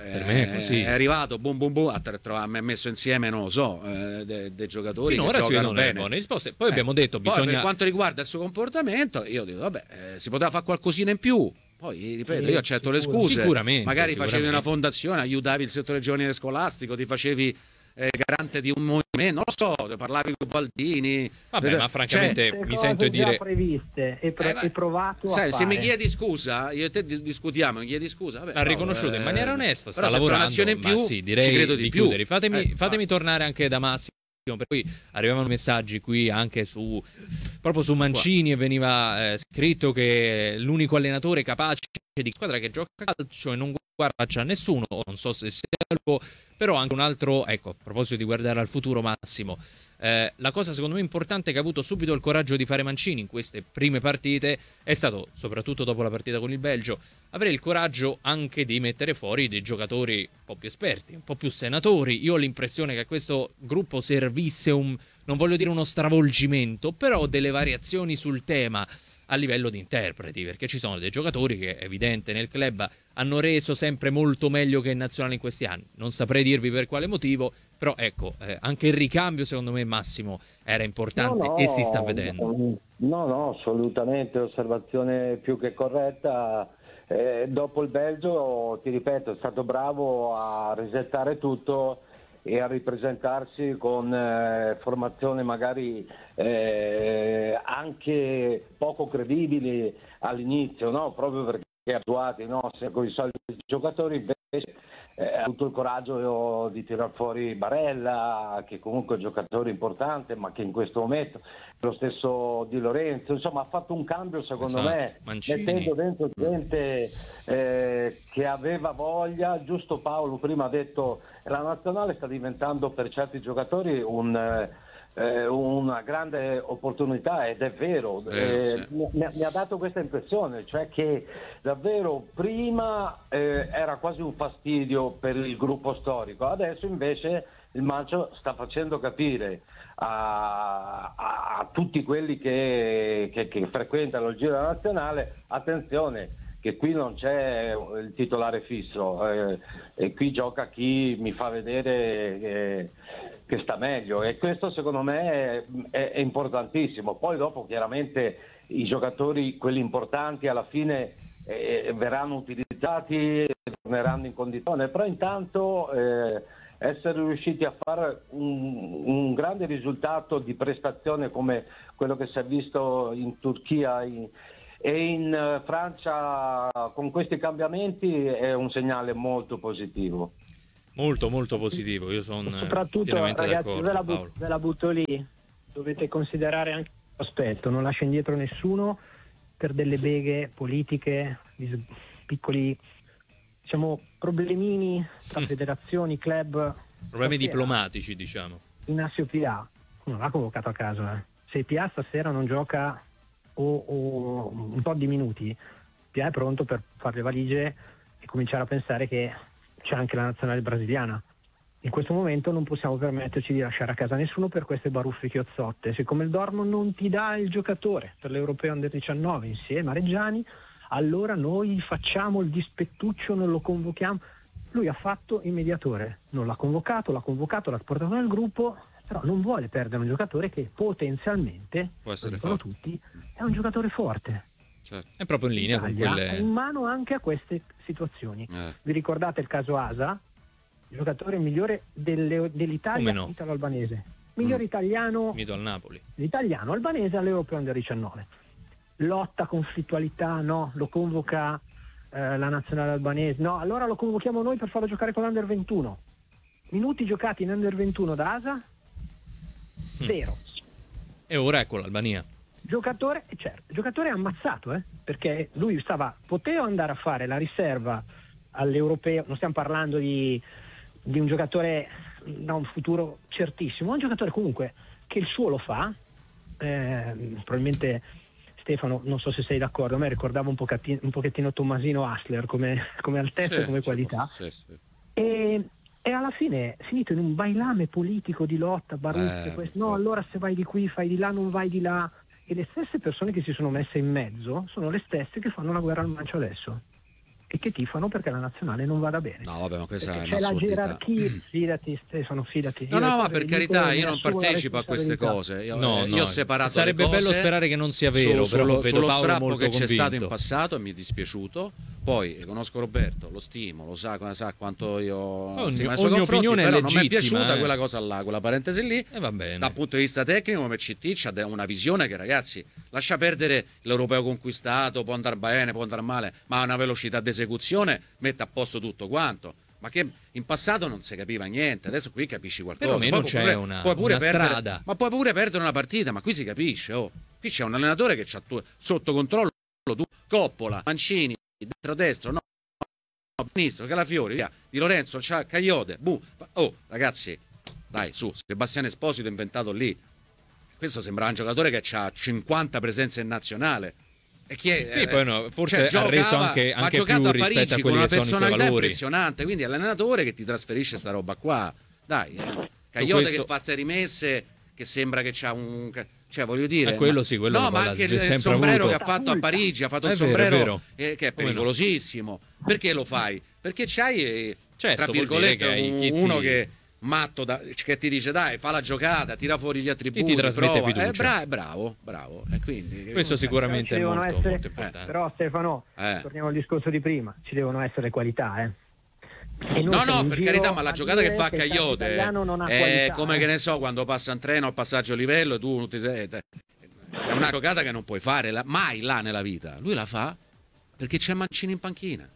è arrivato, boom, ha messo insieme, non lo so, dei giocatori finora che giocano bene. Buone risposte. Poi abbiamo detto poi per quanto riguarda il suo comportamento, io dico, vabbè, si poteva fare qualcosina in più. Poi, ripeto, io accetto le scuse. Magari facevi una fondazione, aiutavi il settore giovanile scolastico, ti facevi garante di un movimento, non lo so, parlavi con Baldini. Vabbè, ma francamente mi sento dire previste e provato a fare. Se mi chiedi scusa, io e te discutiamo, mi chiedi scusa, vabbè, ha riconosciuto in maniera onesta, sta lavorando. lavorando, in più, ma sì, direi ci credo di più. chiudere. Fatemi tornare anche da Massimo, per cui arrivavano messaggi qui anche proprio su Mancini e veniva scritto che l'unico allenatore capace di squadra che gioca a calcio e non guarda a nessuno, non so se sia lui, però anche un altro, ecco, a proposito di guardare al futuro, Massimo, la cosa secondo me importante che ha avuto subito il coraggio di fare Mancini in queste prime partite è stato, soprattutto dopo la partita con il Belgio, avere il coraggio anche di mettere fuori dei giocatori un po' più esperti, un po' più senatori. Io ho l'impressione che a questo gruppo servisse non voglio dire uno stravolgimento, però delle variazioni sul tema a livello di interpreti, perché ci sono dei giocatori che, è evidente, nel club hanno reso sempre molto meglio che in nazionale in questi anni. Non saprei dirvi per quale motivo, però ecco, anche il ricambio secondo me, Massimo, era importante e si sta vedendo. No, assolutamente, osservazione più che corretta. Dopo il Belgio, ti ripeto, è stato bravo a resettare tutto e a ripresentarsi con formazioni magari anche poco credibili all'inizio, no? Proprio perché abituati, no? Con i soliti giocatori, invece ha avuto il coraggio di tirar fuori Barella, che comunque è un giocatore importante, ma che in questo momento lo stesso Di Lorenzo, insomma ha fatto un cambio secondo me, Mancini, mettendo dentro gente che aveva voglia. Giusto, Paolo prima ha detto la nazionale sta diventando per certi giocatori una grande opportunità, ed è vero, sì. mi ha dato questa impressione, cioè che davvero prima era quasi un fastidio per il gruppo storico, adesso invece il Mancio sta facendo capire a tutti quelli che frequentano il Giro nazionale, attenzione, che qui non c'è il titolare fisso, e qui gioca chi mi fa vedere che sta meglio, e questo secondo me è importantissimo. Poi dopo chiaramente i giocatori, quelli importanti, alla fine verranno utilizzati, torneranno in condizione, però intanto essere riusciti a fare un grande risultato di prestazione come quello che si è visto in Turchia e in Francia con questi cambiamenti è un segnale molto positivo. Molto molto positivo, io sono soprattutto, pienamente ragazzi, d'accordo. ve la butto lì, dovete considerare anche l'aspetto, non lascia indietro nessuno per delle beghe politiche, piccoli, diciamo, problemini tra federazioni, club, Problemi diplomatici, diciamo. In ASIO-PA non l'ha convocato a caso, se PA stasera non gioca o un po' di minuti, PA è pronto per fare le valigie e cominciare a pensare che c'è anche la nazionale brasiliana. In questo momento non possiamo permetterci di lasciare a casa nessuno per queste baruffe chiozzotte. Siccome il Dortmund non ti dà il giocatore per l'Europeo Under 19 insieme a Reggiani, allora noi facciamo il dispettuccio, non lo convochiamo. Lui ha fatto il mediatore, non l'ha convocato, l'ha portato nel gruppo, però non vuole perdere un giocatore che potenzialmente, lo dicono tutti, è un giocatore forte. Certo. È proprio in linea con quelle... in mano anche a queste situazioni. Vi ricordate il caso Asa? Il giocatore migliore dell'Italia, no? italo-albanese. Miglior italiano, unito al Napoli. L'italiano albanese all'Europeo Under 19. Lotta, conflittualità, no, lo convoca la nazionale albanese, no, allora lo convochiamo noi per farlo giocare con l'Under 21. Minuti giocati in Under 21 da Asa? 0. E ora ecco l'Albania. Giocatore ammazzato, perché lui poteva andare a fare la riserva all'Europeo, non stiamo parlando di un giocatore da un futuro certissimo, un giocatore comunque che il suo lo fa, probabilmente Stefano, non so se sei d'accordo, a me ricordava un pochettino Tommasino Hassler come altezza e come qualità, sì. E alla fine è finito in un bailame politico di lotta, baruffe, allora se vai di qui fai di là, non vai di là, e le stesse persone che si sono messe in mezzo sono le stesse che fanno la guerra al Mancio adesso e che tifano perché la nazionale non vada bene. No, vabbè, ma questa perché è c'è la un'assurdità. gerarchia, fidati Stefano, fidati. No, ma per carità, io non partecipo a queste cose. Io ho separato sarebbe le cose. Bello sperare che non sia vero, però vedo sullo Paolo strappo molto che c'è convinto. stato in passato e mi è dispiaciuto. Poi conosco Roberto, lo stimo, lo sa quanto io ogni opinione è però legittima, non mi è piaciuta quella cosa là, quella parentesi lì. Va bene. Dal punto di vista tecnico, come CT c'ha una visione che, ragazzi, lascia perdere l'europeo conquistato, può andare bene, può andare male, ma a una velocità d'esecuzione mette a posto tutto quanto. Ma che in passato non si capiva niente, adesso qui capisci qualcosa. Perlomeno c'è una strada. Ma puoi pure perdere una partita, ma qui si capisce. Qui c'è un allenatore che c'ha sotto controllo Coppola, Mancini, destro, no, Ministro, Calafiori, via, Di Lorenzo, Caiote, ragazzi, dai, su, Sebastiano Esposito è inventato lì. Questo sembra un giocatore che ha 50 presenze in nazionale. E chi è? Sì, poi no, forse ha reso anche ha più giocato a rispetto Parigi a con quelli una che sono i suoi personalità valori. impressionante, quindi è l'allenatore che ti trasferisce sta roba qua. Dai, Caiote questo... che fa queste rimesse che sembra che c'ha un... Cioè, voglio dire, quello sì, quello no, ma anche il sombrero che ha fatto a Parigi, ha fatto un sombrero che è pericolosissimo. Perché lo fai? Perché c'hai, tra virgolette, uno che matto che ti dice dai, fa la giocata, tira fuori gli attributi, ti trasmette fiducia. Bravo. E quindi questo sicuramente è molto importante. Però Stefano, torniamo al discorso di prima, ci devono essere qualità, No, per carità, ma la giocata che fa Caiote è come, che ne so, quando passa un treno al passaggio a livello e tu ti sei... È una giocata che non puoi fare mai là nella vita. Lui la fa perché c'è Mancini in panchina.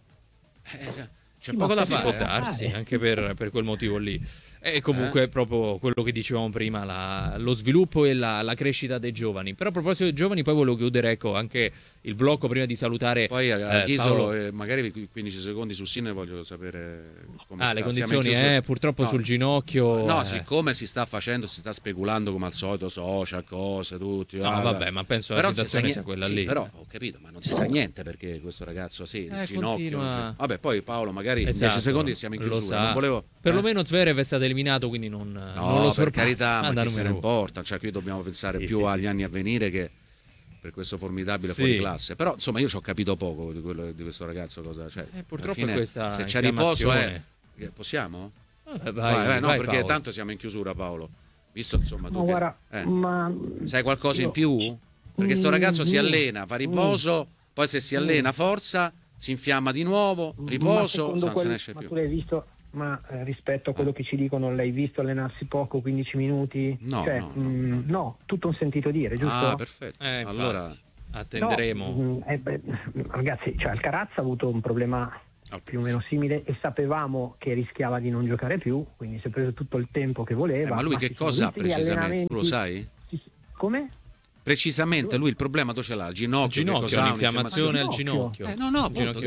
C'è poco da fare. Può darsi, anche per quel motivo lì. E comunque proprio quello che dicevamo prima, lo sviluppo e la crescita dei giovani. Però a proposito dei giovani, poi volevo chiudere anche il blocco prima di salutare. Poi Paolo. magari 15 secondi su Sinne, voglio sapere come sta. Le condizioni purtroppo sul ginocchio. No, siccome si sta speculando come al solito, social, cose, tutti. Vabbè, ma penso la situazione sia quella lì. Però ho capito, ma non si sa niente perché questo ragazzo il ginocchio. Continua... Vabbè, poi Paolo, magari in 10 secondi siamo in chiusura. Non volevo... Perlomeno Zverev è stato eliminato, quindi non lo per sorpassa. carità, ma chi se ne importa, cioè qui dobbiamo pensare più agli anni a venire, che per questo formidabile fuori classe. Però insomma io ci ho capito poco di quello di questo ragazzo, cosa, cioè, purtroppo fine, questa se c'è riposo possiamo? Vai, no, perché Paolo. tanto siamo in chiusura, Paolo. Visto insomma tu guarda, ma sai qualcosa in più? Perché sto ragazzo si allena, fa riposo, poi se si allena forza, si infiamma di nuovo, riposo, non se ne esce più. Tu l'hai visto, rispetto a quello che ci dicono, l'hai visto allenarsi poco, 15 minuti? No, cioè, no, tutto un sentito dire, giusto? Ah, perfetto. Allora attenderemo. Ragazzi, cioè Alcaraz ha avuto un problema più o meno simile e sapevamo che rischiava di non giocare più, quindi si è preso tutto il tempo che voleva. Ma lui che cosa ha precisamente? Tu lo sai? Come? Precisamente lui il problema dove ce l'ha? Il ginocchio, un'infiammazione al ginocchio. Appunto,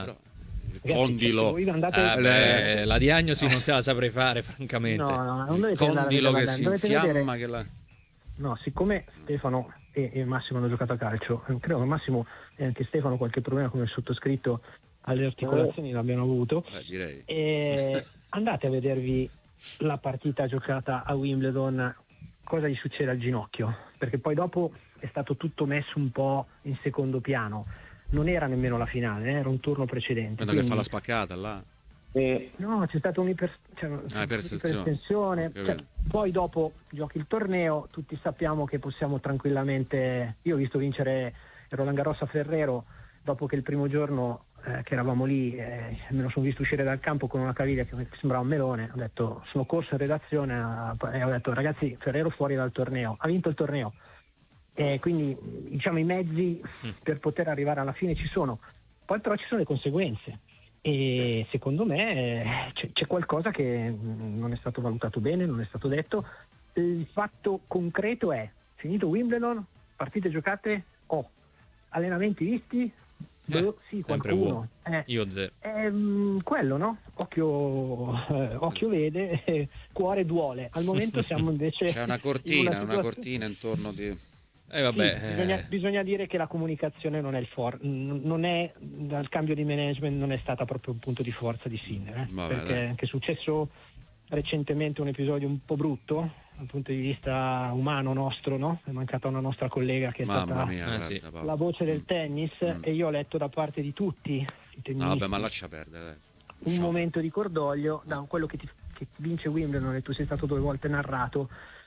condilo. La diagnosi non te la saprei fare, francamente. No, non dovete condilo che si infiamma No, siccome Stefano e Massimo hanno giocato a calcio, credo che Massimo e anche Stefano qualche problema come il sottoscritto alle articolazioni l'abbiano avuto. Direi. E andate a vedervi la partita giocata a Wimbledon, cosa gli succede al ginocchio, perché poi dopo è stato tutto messo un po' in secondo piano, non era nemmeno la finale, era un turno precedente. Quando che fa la spaccata là? No, c'è stata un'iperestensione, poi dopo giochi il torneo, tutti sappiamo che possiamo tranquillamente, io ho visto vincere Roland Garros a Ferrero, dopo che il primo giorno che eravamo lì me lo sono visto uscire dal campo con una caviglia che sembrava un melone, ho detto, sono corso in redazione e ho detto ragazzi, Ferrero fuori dal torneo, ha vinto il torneo, quindi diciamo i mezzi per poter arrivare alla fine ci sono, poi però ci sono le conseguenze e secondo me c'è qualcosa che non è stato valutato bene, non è stato detto. Il fatto concreto è finito Wimbledon, partite giocate, allenamenti visti. Sì, qualcuno. Io zero. Quello, no? Occhio vede, cuore duole. Al momento siamo invece. C'è una cortina intorno di. Sì, bisogna dire che la comunicazione non è non è dal cambio di management, non è stata proprio un punto di forza di Sinner, perché è successo recentemente un episodio un po' brutto dal punto di vista umano nostro, no? È mancata una nostra collega che è stata la voce del tennis e io ho letto da parte di tutti i tennisti ma lascia perdere, un momento di cordoglio da quello che vince Wimbledon e tu sei stato 2 volte narrato.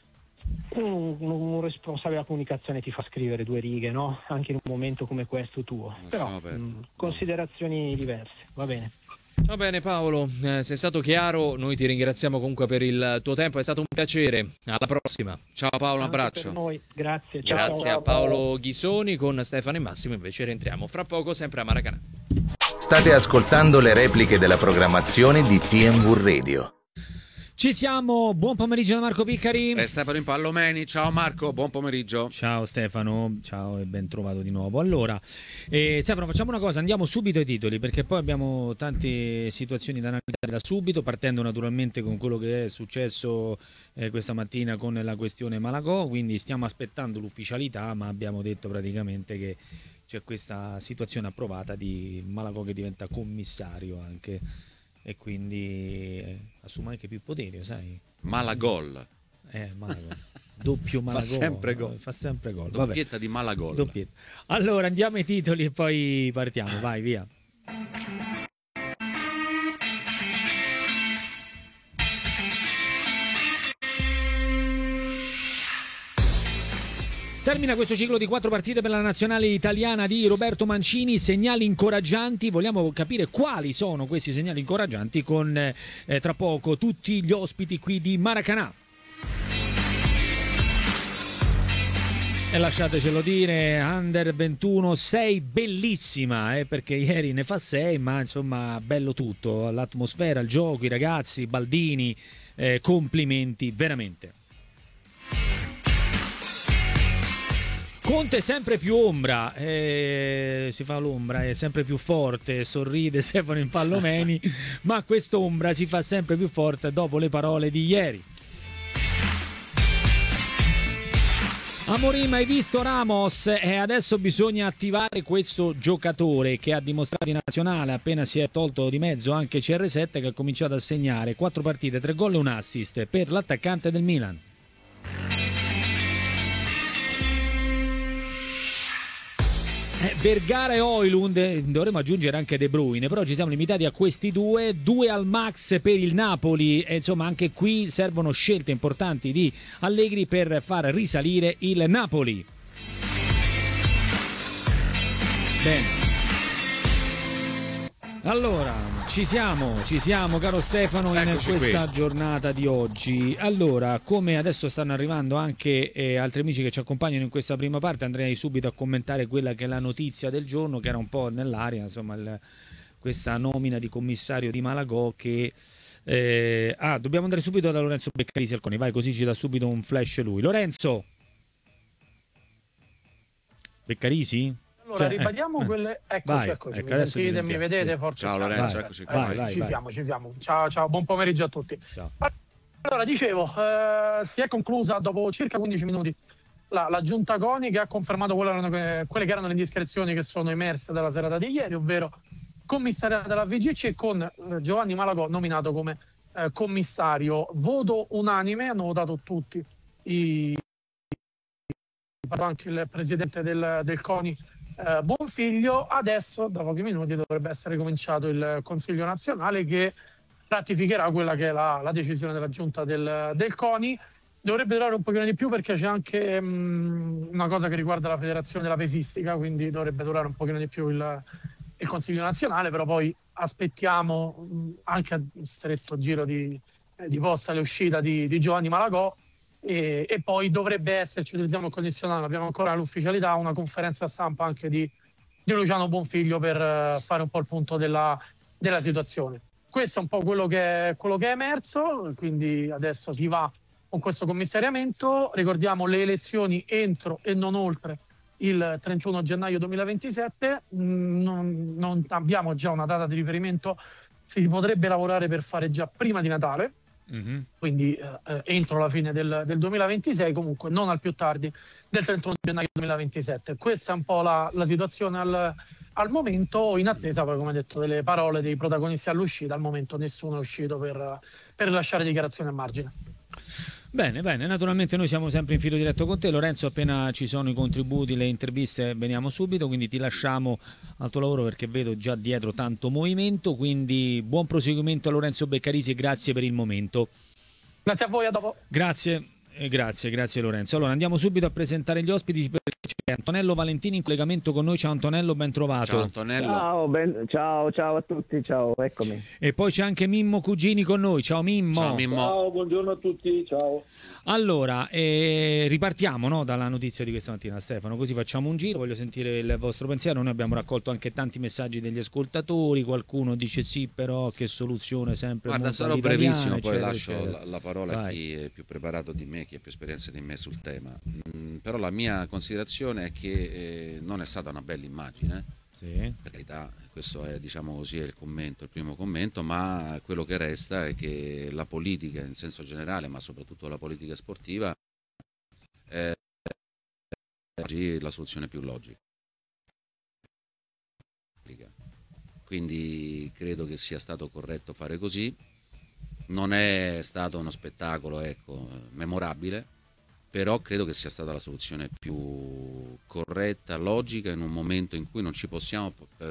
Un responsabile della comunicazione ti fa scrivere 2 righe, no? Anche in un momento come questo tuo, però considerazioni diverse, va bene. Va bene Paolo, sei stato chiaro, noi ti ringraziamo comunque per il tuo tempo, è stato un piacere, alla prossima. Ciao Paolo, un abbraccio. Per noi. Grazie. Grazie a Paolo Ghisoni. Con Stefano e Massimo invece rientriamo fra poco sempre a Maracanã. State ascoltando le repliche della programmazione di TNV Radio. Ci siamo, buon pomeriggio da Marco Piccari e Stefano Impallomeni. Ciao Marco, buon pomeriggio. Ciao Stefano, ciao e ben trovato di nuovo. Allora, Stefano, facciamo una cosa, andiamo subito ai titoli perché poi abbiamo tante situazioni da analizzare da subito, partendo naturalmente con quello che è successo questa mattina con la questione Malagò, quindi stiamo aspettando l'ufficialità, ma abbiamo detto praticamente che c'è questa situazione approvata di Malagò che diventa commissario anche e quindi assume anche più poteri, sai? Malagol. Malagol. Doppio Malagol. Fa sempre gol. Doppietta di Malagol. Doppietta. Allora andiamo ai titoli e poi partiamo, vai via. Termina questo ciclo di 4 partite per la nazionale italiana di Roberto Mancini, segnali incoraggianti, vogliamo capire quali sono questi segnali incoraggianti con tra poco tutti gli ospiti qui di Maracanã. E lasciatecelo dire, Under 21, 6 bellissima, perché ieri ne fa 6, ma insomma bello tutto, l'atmosfera, il gioco, i ragazzi, Baldini, complimenti veramente. Conte sempre più ombra, si fa l'ombra, è sempre più forte, sorride Stefano Impallomeni, ma quest'ombra si fa sempre più forte dopo le parole di ieri. Amorim, hai visto Ramos? E adesso bisogna attivare questo giocatore che ha dimostrato in nazionale, appena si è tolto di mezzo anche CR7 che ha cominciato a segnare 4 partite, 3 gol e un assist per l'attaccante del Milan. Vergara e Højlund, dovremmo aggiungere anche De Bruyne, però ci siamo limitati a questi due al max per il Napoli, e insomma anche qui servono scelte importanti di Allegri per far risalire il Napoli. Bene. Allora, ci siamo caro Stefano in Eccoci questa qui. giornata di oggi. Allora, come adesso stanno arrivando anche altri amici che ci accompagnano in questa prima parte, andrei subito a commentare quella che è la notizia del giorno, che era un po' nell'aria, insomma, questa nomina di commissario di Malagò che... dobbiamo andare subito da Lorenzo Beccarisi Alconi, vai, così ci dà subito un flash lui. Lorenzo! Beccarisi? Allora, ribadiamo quelle. Eccoci, eccoci. Mi sentite, mi vedete? Forse. Ciao Lorenzo, eccoci qua. Ci siamo. Ciao, buon pomeriggio a tutti. Ciao. Allora, dicevo, si è conclusa dopo circa 15 minuti la giunta CONI, che ha confermato quelle che erano le indiscrezioni che sono emerse dalla serata di ieri, ovvero commissariato della VGC con Giovanni Malagò nominato come commissario. Voto unanime, hanno votato tutti, anche il presidente del CONI Bonfiglio. Adesso da pochi minuti dovrebbe essere cominciato il Consiglio nazionale, che ratificherà quella che è la decisione della giunta del CONI. Dovrebbe durare un pochino di più, perché c'è anche una cosa che riguarda la federazione della pesistica, quindi dovrebbe durare un pochino di più il Consiglio nazionale, però poi aspettiamo anche a stretto giro di posta l'uscita di Giovanni Malagò. E poi dovrebbe esserci, utilizziamo il condizionale, abbiamo ancora l'ufficialità, una conferenza stampa anche di Luciano Bonfiglio per fare un po' il punto della situazione. Questo è un po' quello che è emerso, quindi adesso si va con questo commissariamento. Ricordiamo le elezioni entro e non oltre il 31 gennaio 2027, non abbiamo già una data di riferimento, si potrebbe lavorare per fare già prima di Natale. Mm-hmm. Quindi entro la fine del 2026, comunque non al più tardi del 31 gennaio 2027. Questa è un po' la situazione al momento, in attesa poi, come detto, delle parole dei protagonisti all'uscita. Al momento nessuno è uscito per lasciare dichiarazione a margine. Bene, naturalmente noi siamo sempre in filo diretto con te, Lorenzo. Appena ci sono i contributi, le interviste, veniamo subito, quindi ti lasciamo al tuo lavoro, perché vedo già dietro tanto movimento. Quindi buon proseguimento a Lorenzo Beccarisi e grazie per il momento. Grazie a voi, a dopo. Grazie Lorenzo. Allora andiamo subito a presentare gli ospiti, perché c'è Antonello Valentini in collegamento con noi. Ciao Antonello, ben trovato. Ciao Antonello. Ciao a tutti, ciao, eccomi. E poi c'è anche Mimmo Cugini con noi. Ciao Mimmo. Ciao, buongiorno a tutti, ciao. Allora, ripartiamo, no, dalla notizia di questa mattina, Stefano, così facciamo un giro, voglio sentire il vostro pensiero. Noi abbiamo raccolto anche tanti messaggi degli ascoltatori, qualcuno dice sì, però che soluzione sempre. Guarda, sarò brevissimo, poi lascio eccetera. la parola a chi è più preparato di me, chi ha più esperienza di me sul tema. Però la mia considerazione è che non è stata una bella immagine. Sì. Per carità, questo è, diciamo così, è il primo commento, ma quello che resta è che la politica in senso generale, ma soprattutto la politica sportiva, è oggi la soluzione più logica. Quindi credo che sia stato corretto fare così. Non è stato uno spettacolo, memorabile, però credo che sia stata la soluzione più corretta, logica, in un momento in cui non ci possiamo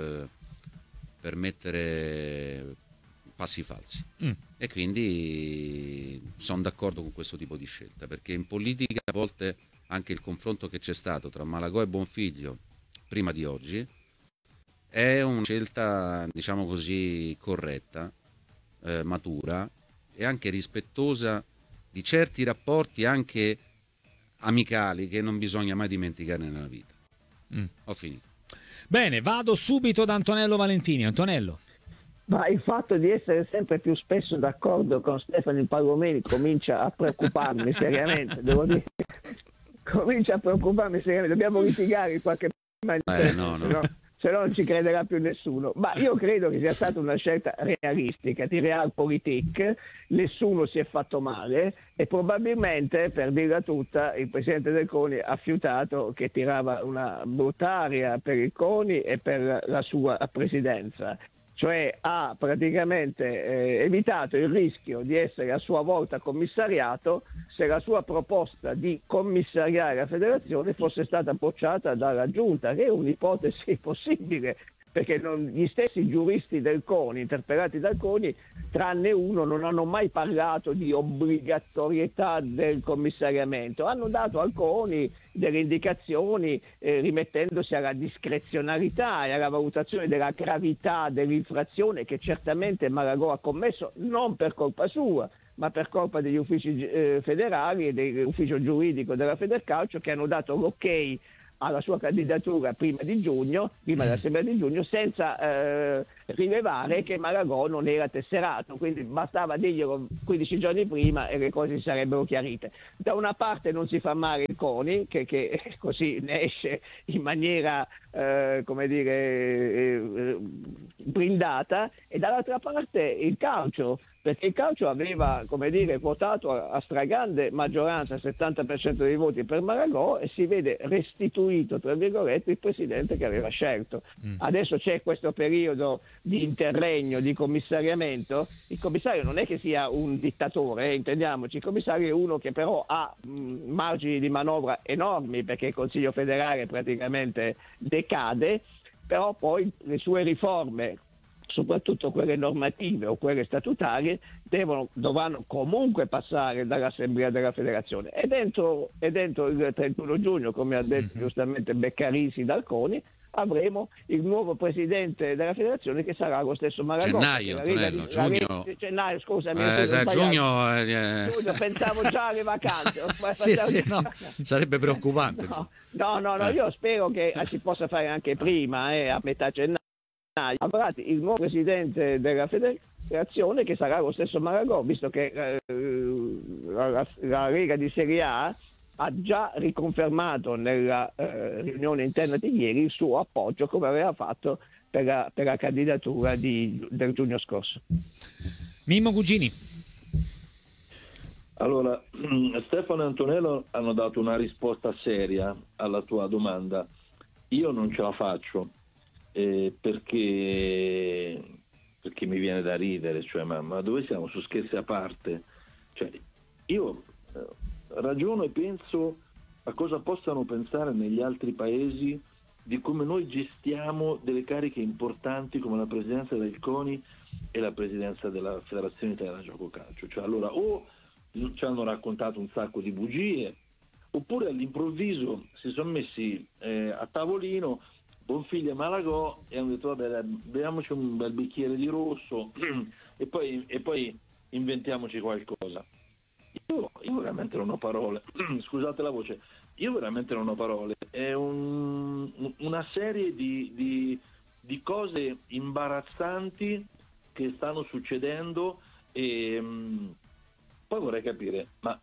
permettere passi falsi. E quindi sono d'accordo con questo tipo di scelta, perché in politica a volte anche il confronto che c'è stato tra Malagò e Bonfiglio prima di oggi è una scelta, diciamo così, corretta, matura e anche rispettosa di certi rapporti anche amicali che non bisogna mai dimenticare nella vita. Ho finito. Bene, vado subito da Antonello Valentini. Antonello. Ma il fatto di essere sempre più spesso d'accordo con Stefano Palomeni comincia a preoccuparmi seriamente, devo dire. Comincia a preoccuparmi seriamente. Dobbiamo litigare in qualche maniera. No. Se no non ci crederà più nessuno. Ma io credo che sia stata una scelta realistica, di realpolitik. Nessuno si è fatto male e probabilmente, per dirla tutta, il presidente del CONI ha fiutato che tirava una brutta aria per il CONI e per la sua presidenza. cioè ha praticamente evitato il rischio di essere a sua volta commissariato se la sua proposta di commissariare la federazione fosse stata bocciata dalla Giunta, che è un'ipotesi possibile, perché gli stessi giuristi del CONI, interpellati dal CONI, tranne uno, non hanno mai parlato di obbligatorietà del commissariamento, hanno dato al CONI delle indicazioni rimettendosi alla discrezionalità e alla valutazione della gravità dell'infrazione che certamente Malagò ha commesso, non per colpa sua, ma per colpa degli uffici federali e dell'ufficio giuridico della Federcalcio, che hanno dato l'ok alla sua candidatura prima dell'assemblea di giugno, senza rilevare che Malagò non era tesserato, quindi bastava dirglielo 15 giorni prima e le cose si sarebbero chiarite. Da una parte non si fa male il CONI, che così ne esce in maniera blindata, e dall'altra parte il calcio, perché il calcio aveva, votato a stragrande maggioranza, 70% dei voti per Malagò, e si vede restituito, tra virgolette, il presidente che aveva scelto. Adesso c'è questo periodo di interregno, di commissariamento. Il commissario non è che sia un dittatore, intendiamoci, il commissario è uno che però ha margini di manovra enormi, perché il Consiglio federale praticamente decade, però poi le sue riforme, soprattutto quelle normative o quelle statutarie, dovranno comunque passare dall'Assemblea della Federazione. E dentro il 31 giugno, come ha detto giustamente Beccarisi dal CONI, avremo il nuovo presidente della Federazione, che sarà lo stesso Malagò. Gennaio, scusami. Giugno, pensavo già alle vacanze. Sarebbe preoccupante. No, io spero che si possa fare anche prima, a metà gennaio. Avrà il nuovo presidente della federazione, che sarà lo stesso Malagò, visto che la Lega di Serie A ha già riconfermato nella riunione interna di ieri il suo appoggio, come aveva fatto per la candidatura del giugno scorso. Mimmo Cugini. Allora, Stefano e Antonello hanno dato una risposta seria alla tua domanda. Io non ce la faccio. Perché mi viene da ridere, cioè, ma dove siamo? Su scherzi a parte, cioè, io ragiono e penso a cosa possano pensare negli altri paesi di come noi gestiamo delle cariche importanti come la presidenza del CONI e la presidenza della Federazione Italiana Gioco Calcio. Cioè, allora, o ci hanno raccontato un sacco di bugie, oppure all'improvviso si sono messi a tavolino Bonfiglio e Malagò e hanno detto vabbè, beviamoci un bel bicchiere di rosso e poi inventiamoci qualcosa. Io veramente non ho parole. Scusate la voce, io veramente non ho parole. È una serie di cose imbarazzanti che stanno succedendo, e poi vorrei capire, ma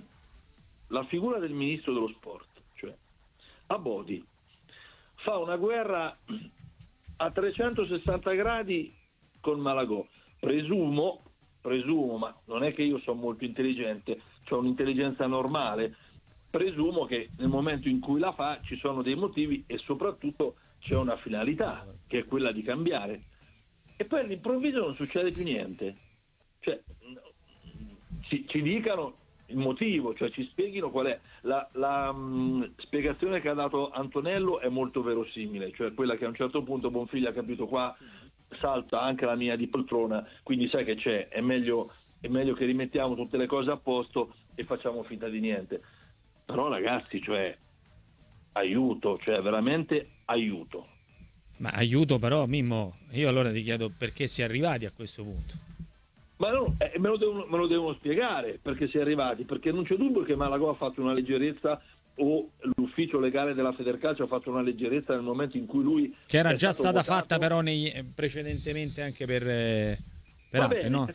la figura del ministro dello sport, cioè Abodi, fa una guerra a 360 gradi con Malagò. Presumo, ma non è che io sono molto intelligente, ho un'intelligenza normale, presumo che nel momento in cui la fa ci sono dei motivi e soprattutto c'è una finalità, che è quella di cambiare. E poi all'improvviso non succede più niente. Cioè, ci dicano il motivo, cioè ci spieghino qual è la spiegazione che ha dato Antonello, è molto verosimile, cioè quella che a un certo punto Bonfiglio ha capito, qua salta anche la mia di poltrona, quindi sai che c'è, è meglio che rimettiamo tutte le cose a posto e facciamo finta di niente. Però ragazzi, cioè aiuto, cioè veramente aiuto. Ma aiuto però, Mimmo, io allora ti chiedo perché si è arrivati a questo punto. Ma no, me lo devono spiegare perché si è arrivati, perché non c'è dubbio che Malagò ha fatto una leggerezza, o l'ufficio legale della Federcalcio ha fatto una leggerezza nel momento in cui lui, che era già stata votato. Fatta però precedentemente anche per altri, bene, no? È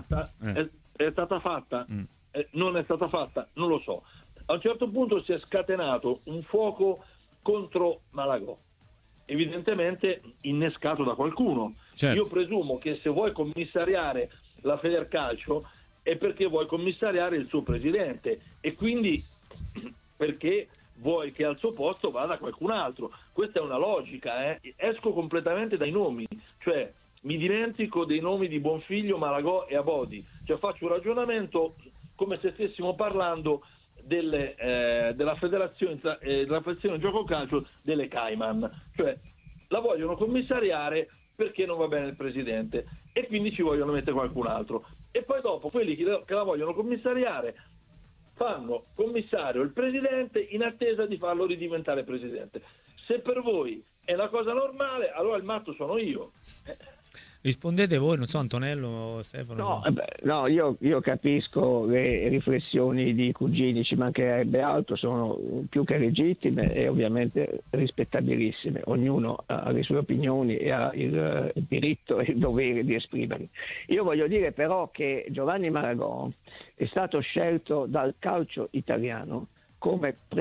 stata fatta, non è stata fatta, non lo so. A un certo punto si è scatenato un fuoco contro Malagò, evidentemente innescato da qualcuno. Certo. Io presumo che se vuoi commissariare la Federcalcio è perché vuoi commissariare il suo presidente e quindi perché vuoi che al suo posto vada qualcun altro. Questa è una logica, esco completamente dai nomi, cioè mi dimentico dei nomi di Bonfiglio, Malagò e Abodi, cioè faccio un ragionamento come se stessimo parlando della federazione gioco calcio delle Cayman, cioè la vogliono commissariare perché non va bene il presidente e quindi ci vogliono mettere qualcun altro, e poi dopo quelli che la vogliono commissariare fanno commissario il presidente in attesa di farlo ridiventare presidente. Se per voi è una cosa normale, allora il matto sono io. Rispondete voi, non so, Antonello, Stefano. No, io capisco le riflessioni di Cugini, ci mancherebbe altro, sono più che legittime e ovviamente rispettabilissime. Ognuno ha le sue opinioni e ha il diritto e il dovere di esprimerle. Io voglio dire però che Giovanni Malagò è stato scelto dal calcio italiano come